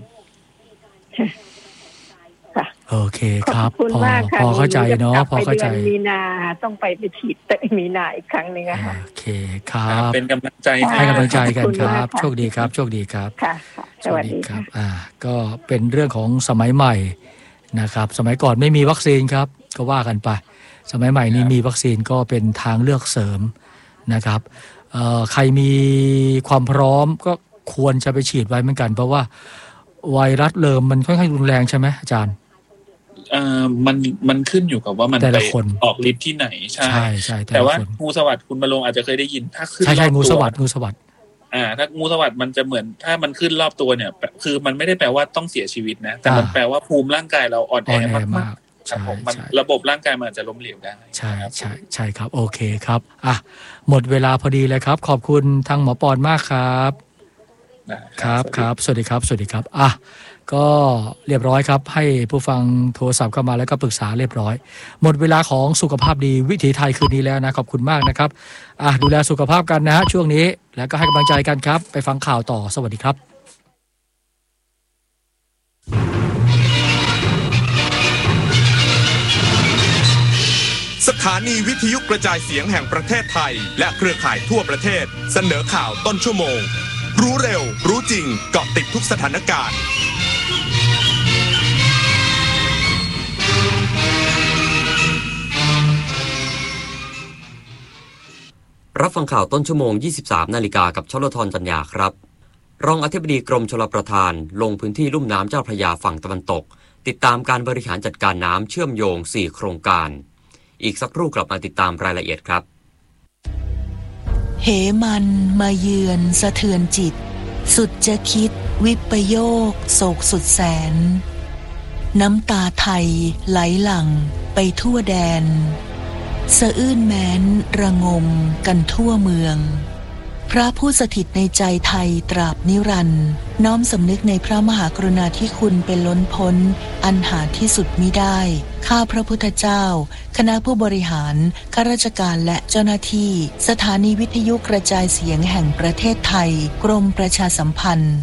โอเคครับพอเข้าใจเนาะพอเข้าใจมีนาต้องไปฉีดมีนาอีกครั้งนึงค่ะโอเคครับเป็นกำลังใจให้กำลังใจกันครับโชคดีครับโชคดีครับค่ะสวัสดีครับก็เป็นเรื่องของสมัยใหม่นะครับสมัยก่อนไม่มีวัคซีนครับก็ว่ากันไปสมัยใหม่นี้มีวัคซีนก็เป็นทางเลือกเสริมนะครับใครมีความพร้อมก็ควรจะไปฉีดไว้เหมือนกันเพราะว่าไวรัสเริ่มมันค่อนข้างรุนแรงใช่ไหมอาจารย์มันขึ้นอยู่กับว่ามันไปออกฤทธิ์ที่ไหนใช่แต่ว่างูสวัสด์คุณบรรลงอาจจะเคยได้ยินถ้าขึ้นใช่งูสวัสด์ถ้างูสวัสด์มันจะเหมือนถ้ามันขึ้นรอบตัวเนี่ยคือมันไม่ได้แปลว่าต้องเสียชีวิตนะแต่มันแปลว่าภูมิร่างกายเราอ่อนแอมากๆครับผมมันระบบร่างกายมันอาจจะล้มเหลวได้ใช่ครับโอเคครับหมดเวลาพอดีเลยครับขอบคุณทางหมอปอนมากครับครับสวัสดีครับก็เรียบร้อยครับให้ผู้ฟังโทรศัพท์เข้ามาแล้วก็ปรึกษาเรียบร้อยหมดเวลาของสุขภาพดีวิถีไทยคืนนี้แล้วนะขอบคุณมากนะครับดูแลสุขภาพกันนะช่วงนี้แล้วก็ให้กำลังใจกันครับไปฟังข่าวต่อสวัสดีครับสถานีวิทยุกระจายเสียงแห่งประเทศไทยและเครือข่ายทั่วประเทศเสนอข่าวต้นชั่วโมงรู้เร็วรู้จริงเกาะติดทุกสถานการณ์รับฟังข่าวต้นชั่วโมง 23 นาฬิกากับชลธรจัญญาครับรองอธิบดีกรมชลประทานลงพื้นที่ลุ่มน้ำเจ้าพระยาฝั่งตะวันตกติดตามการบริหารจัดการน้ำเชื่อมโยง4โครงการอีกสักครู่กลับมาติดตามรายละเอียดครับเหมันมาเยือนสะเทือนจิตสุดจะคิดวิปโยคโศกสุดแสนน้ำตาไทยไหลหลั่งไปทั่วแดนสะอื้นแม้นระงมกันทั่วเมืองพระผู้สถิตในใจไทยตราบนิรันดร์น้อมสำนึกในพระมหากรุณาธิคุณเป็นล้นพ้นอันหาที่สุดมิได้ข้าพระพุทธเจ้าคณะผู้บริหารข้าราชการและเจ้าหน้าที่สถานีวิทยุกระจายเสียงแห่งประเทศไทยกรมประชาสัมพันธ์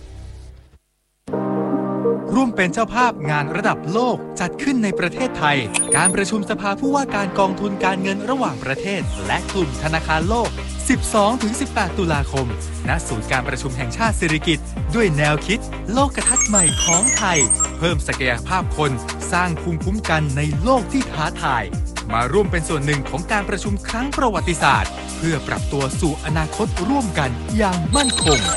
ร่วมเป็นเจ้าภาพงานระดับโลกจัดขึ้นในประเทศไทยการประชุมสภาผู้ว่าการกองทุนการเงินระหว่างประเทศและกลุ่มธนาคารโลก 12-18 ตุลาคมณศูนย์การประชุมแห่งชาติสิริกิติ์ด้วยแนวคิดโลกทัศน์ใหม่ของไทยเพิ่มศักยภาพคนสร้างภูมิคุ้มกันในโลกที่ท้าทายมาร่วมเป็นส่วนหนึ่งของการประชุมครั้งประวัติศาสตร์เพื่อปรับตัวสู่อนาคตร่วมกันอย่างมั่นคง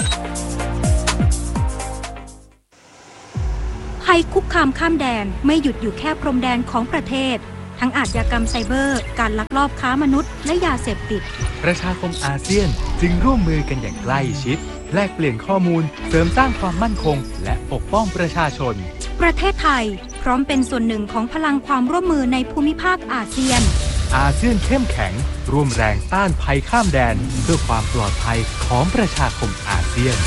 ภัยคุกคามข้ามแดนไม่หยุดอยู่แค่พรมแดนของประเทศทั้งอาชญากรรมไซเบอร์การลักลอบค้ามนุษย์และยาเสพติดประชาคมอาเซียนจึงร่วมมือกันอย่างใกล้ชิดแลกเปลี่ยนข้อมูลเสริมสร้างความมั่นคงและปกป้องประชาชนประเทศไทยพร้อมเป็นส่วนหนึ่งของพลังความร่วมมือในภูมิภาคอาเซียนอาเซียนเข้มแข็งร่วมแรงต้านภัยข้ามแดนเพื่อความปลอดภัยของประชาคมอาเซียน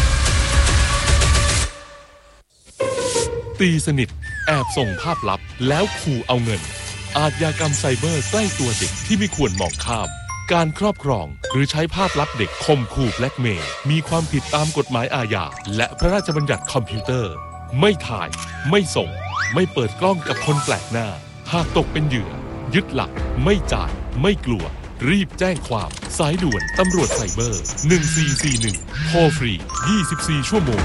ตีสนิทแอบส่งภาพลับแล้วขู่เอาเงินอาชญากรรมไซเบอร์ใกล้ตัวเด็กที่ไม่ควรมองข้ามการครอบครองหรือใช้ภาพลับเด็กข่มขู่แบล็กเมย์มีความผิดตามกฎหมายอาญาและพระราชบัญญัติคอมพิวเตอร์ไม่ถ่ายไม่ส่งไม่เปิดกล้องกับคนแปลกหน้าหากตกเป็นเหยื่อยึดหลักไม่จ่ายไม่กลัวรีบแจ้งความสายด่วนตำรวจไซเบอร์1441โทรฟรี24ชั่วโมง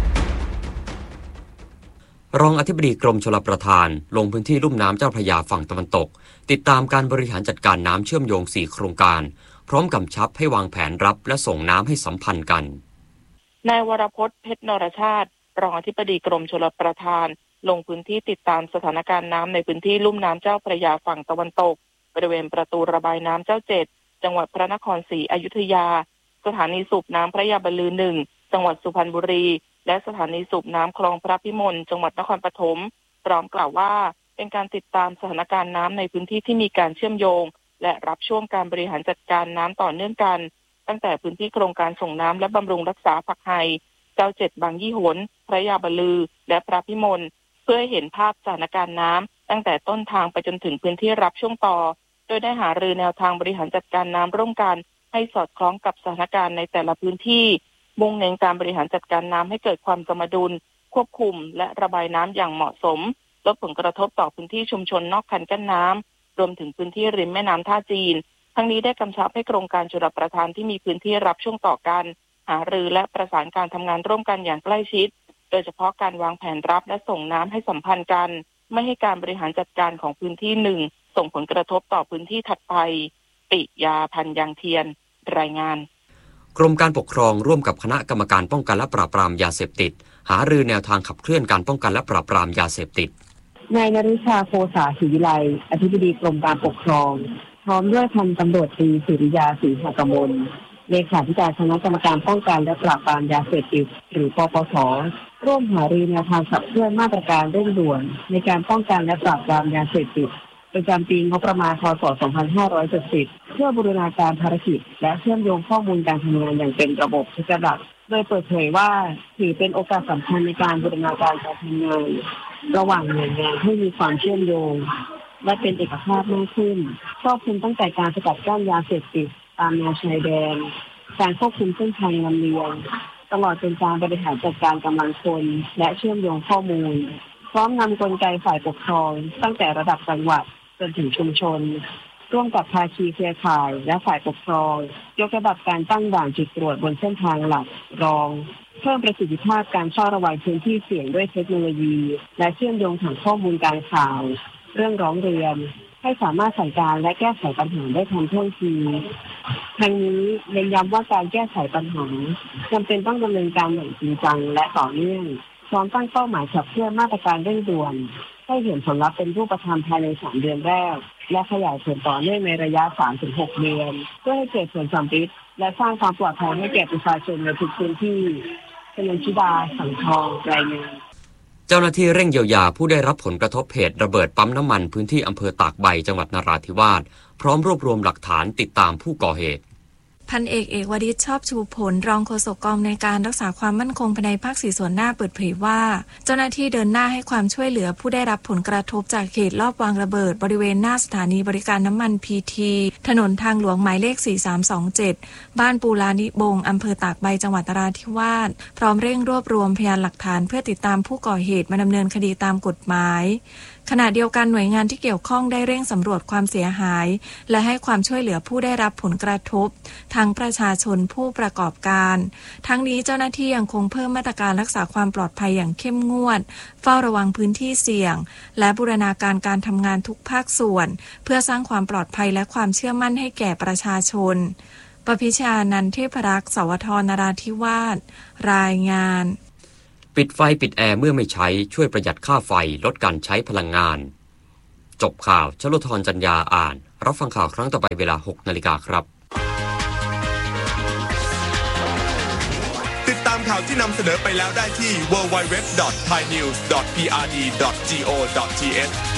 รองอธิบดีกรมชลประทานลงพื้นที่ลุ่มน้ำเจ้าพระยาฝั่งตะวันตกติดตามการบริหารจัดการน้ำเชื่อมโยง4โครงการพร้อมกำชับให้วางแผนรับและส่งน้ำให้สัมพันธ์กันนายวรพจน์เพชรนรชาติรองอธิบดีกรมชลประทานลงพื้นที่ติดตามสถานการณ์น้ำในพื้นที่ลุ่มน้ำเจ้าพระยาฝั่งตะวันตกบริเวณประตูระบายน้ำเจ้า7จังหวัดพระนครศรีอยุธยาสถานีสูบน้ำพระยาบรรลือ1จังหวัดสุพรรณบุรีและสถานีสูบน้ำคลองพระพิมลจังหวัดนครปฐมพร้อมกล่าวว่าเป็นการติดตามสถานการณ์น้ำในพื้นที่ที่มีการเชื่อมโยงและรับช่วงการบริหารจัดการน้ำต่อเนื่องกันตั้งแต่พื้นที่โครงการส่งน้ำและบำรุงรักษาผักไห่เจ้า7บางยี่หนพระยาบรรลือและพระพิมลเพื่อให้เห็นภาพสถานการณ์น้ำตั้งแต่ต้นทางไปจนถึงพื้นที่รับช่วงต่อโดยได้หารือแนวทางบริหารจัดการน้ำร่วมกันให้สอดคล้องกับสถานการณ์ในแต่ละพื้นที่มุ่งเน้นการบริหารจัดการน้ำให้เกิดความสมดุลควบคุมและระบายน้ำอย่างเหมาะสมลดผลกระทบต่อพื้นที่ชุมชนนอกคันกั้นน้ำรวมถึงพื้นที่ริมแม่น้ำท่าจีนทั้งนี้ได้กำชับให้โครงการชลประทานที่มีพื้นที่รับช่วงต่อกันหารือและประสานการทำงานร่วมกันอย่างใกล้ชิดโดยเฉพาะการวางแผนรับและส่งน้ำให้สัมพันธ์กันไม่ให้การบริหารจัดการของพื้นที่หนึ่งส่งผลกระทบต่อพื้นที่ถัดไปปิยาพันธ์ยางเทียนรายงานกรมการปกครองร่วมกับคณะกรรมการป้องกันและปราบปรามยาเสพติดหารือแนวทางขับเคลื่อนการป้องกันและปราบปรามยาเสพติดนายนฤชาโคสาศรีวิไลอธิบดีกรมการปกครองพร้อมด้วยพันตำรวจตรีสุริยาศรีหักมลเลขาธิการคณะกรรมการป้องกันและปราบปรามยาเสพติดหรือปปส.ร่วมหารือแนวทางขับเคลื่อนมาตรการเร่งด่วนในการป้องกันและปราบปรามยาเสพติดประจำปีงบประมาณพ.ศ. 2570เพื่อบูรณาการภารกิจและเชื่อมโยงข้อมูลการทำงานอย่างเป็นระบบทุกระดับโดยเปิดเผยว่าถือเป็นโอกาสสำคัญในการบูรณาการการทำงานระหว่างหน่วยงานให้มีความเชื่อมโยงและเป็นเอกภาพมากขึ้นครอบคลุมตั้งแต่การสกัดกั้นยาเสพติดตามแนวชายแดนการควบคุมเส้นทางลำเลียงตลอดจนการบริหารจัดการกำลังคนและเชื่อมโยงข้อมูลพร้อมนำกลไกฝ่ายปกครองตั้งแต่ระดับจังหวัดจนถึงชุมชนร่วมกับภาคีเครือข่ายและฝ่ายปกครองยกระดับการตั้งด่านจุดตรวจบนเส้นทางหลักรองเพิ่มประสิทธิภาพการเฝ้าระวังพื้นที่เสี่ยงด้วยเทคโนโลยีและเชื่อมโยงฐานข้อมูลการข่าวเรื่องร้องเรียนให้สามารถสั่งการและแก้ไขปัญหาได้ทันท่วงทีทั้งนี้เน้นย้ำว่าการแก้ไขปัญหาจำเป็นต้องดำเนินการอย่างจริงจังและต่อเนื่องพร้อมตั้งเป้าหมายขับเคลื่อนมาตรการเร่งด่วนให้เห็นผลลัพธ์เป็นรูปธรรมภายใน3 เดือนแรกและขยายผลต่อเนื่องในระยะ 3-6 เดือนเพื่อให้เกิดผลสำเร็จและสร้างความปลอดภัยให้แก่ประชาชนในทุกพื้นที่ชนชิดาสังทองรายงานเจ้าหน้าที่เร่งเยียวยาผู้ได้รับผลกระทบเหตุระเบิดปั๊มน้ำมันพื้นที่อำเภอตากใบจังหวัดนราธิวาสพร้อมรวบรวมหลักฐานติดตามผู้ก่อเหตุพันเอกเอกวริศชอบชูผลรองโฆษกกองในการรักษาความมั่นคงภายในภาค4ส่วนหน้าเปิดเผยว่าเจ้าหน้าที่เดินหน้าให้ความช่วยเหลือผู้ได้รับผลกระทบจากเหตุลอบวางระเบิดบริเวณหน้าสถานีบริการน้ำมันพีทีถนนทางหลวงหมายเลข4327บ้านปูลานิบงอำเภอตากใบจังหวัดนราธิวาสพร้อมเร่งรวบรวมพยานหลักฐานเพื่อติดตามผู้ก่อเหตุมาดำเนินคดีตามกฎหมายขณะเดียวกันหน่วยงานที่เกี่ยวข้องได้เร่งสำรวจความเสียหายและให้ความช่วยเหลือผู้ได้รับผลกระทบทั้งประชาชนผู้ประกอบการทั้งนี้เจ้าหน้าที่ยังคงเพิ่มมาตรการรักษาความปลอดภัยอย่างเข้มงวดเฝ้าระวังพื้นที่เสี่ยงและบูรณาการการทำงานทุกภาคส่วนเพื่อสร้างความปลอดภัยและความเชื่อมั่นให้แก่ประชาชนประพิชานันท์ เทพรักษ์สวท นราธิวาสรายงานปิดไฟปิดแอร์เมื่อไม่ใช้ช่วยประหยัดค่าไฟลดการใช้พลังงานจบข่าวชลธรจัญญาอ่านรับฟังข่าวครั้งต่อไปเวลา 6 นาฬิกาครับติดตามข่าวที่นำเสนอไปแล้วได้ที่ www.thainews.prd.go.th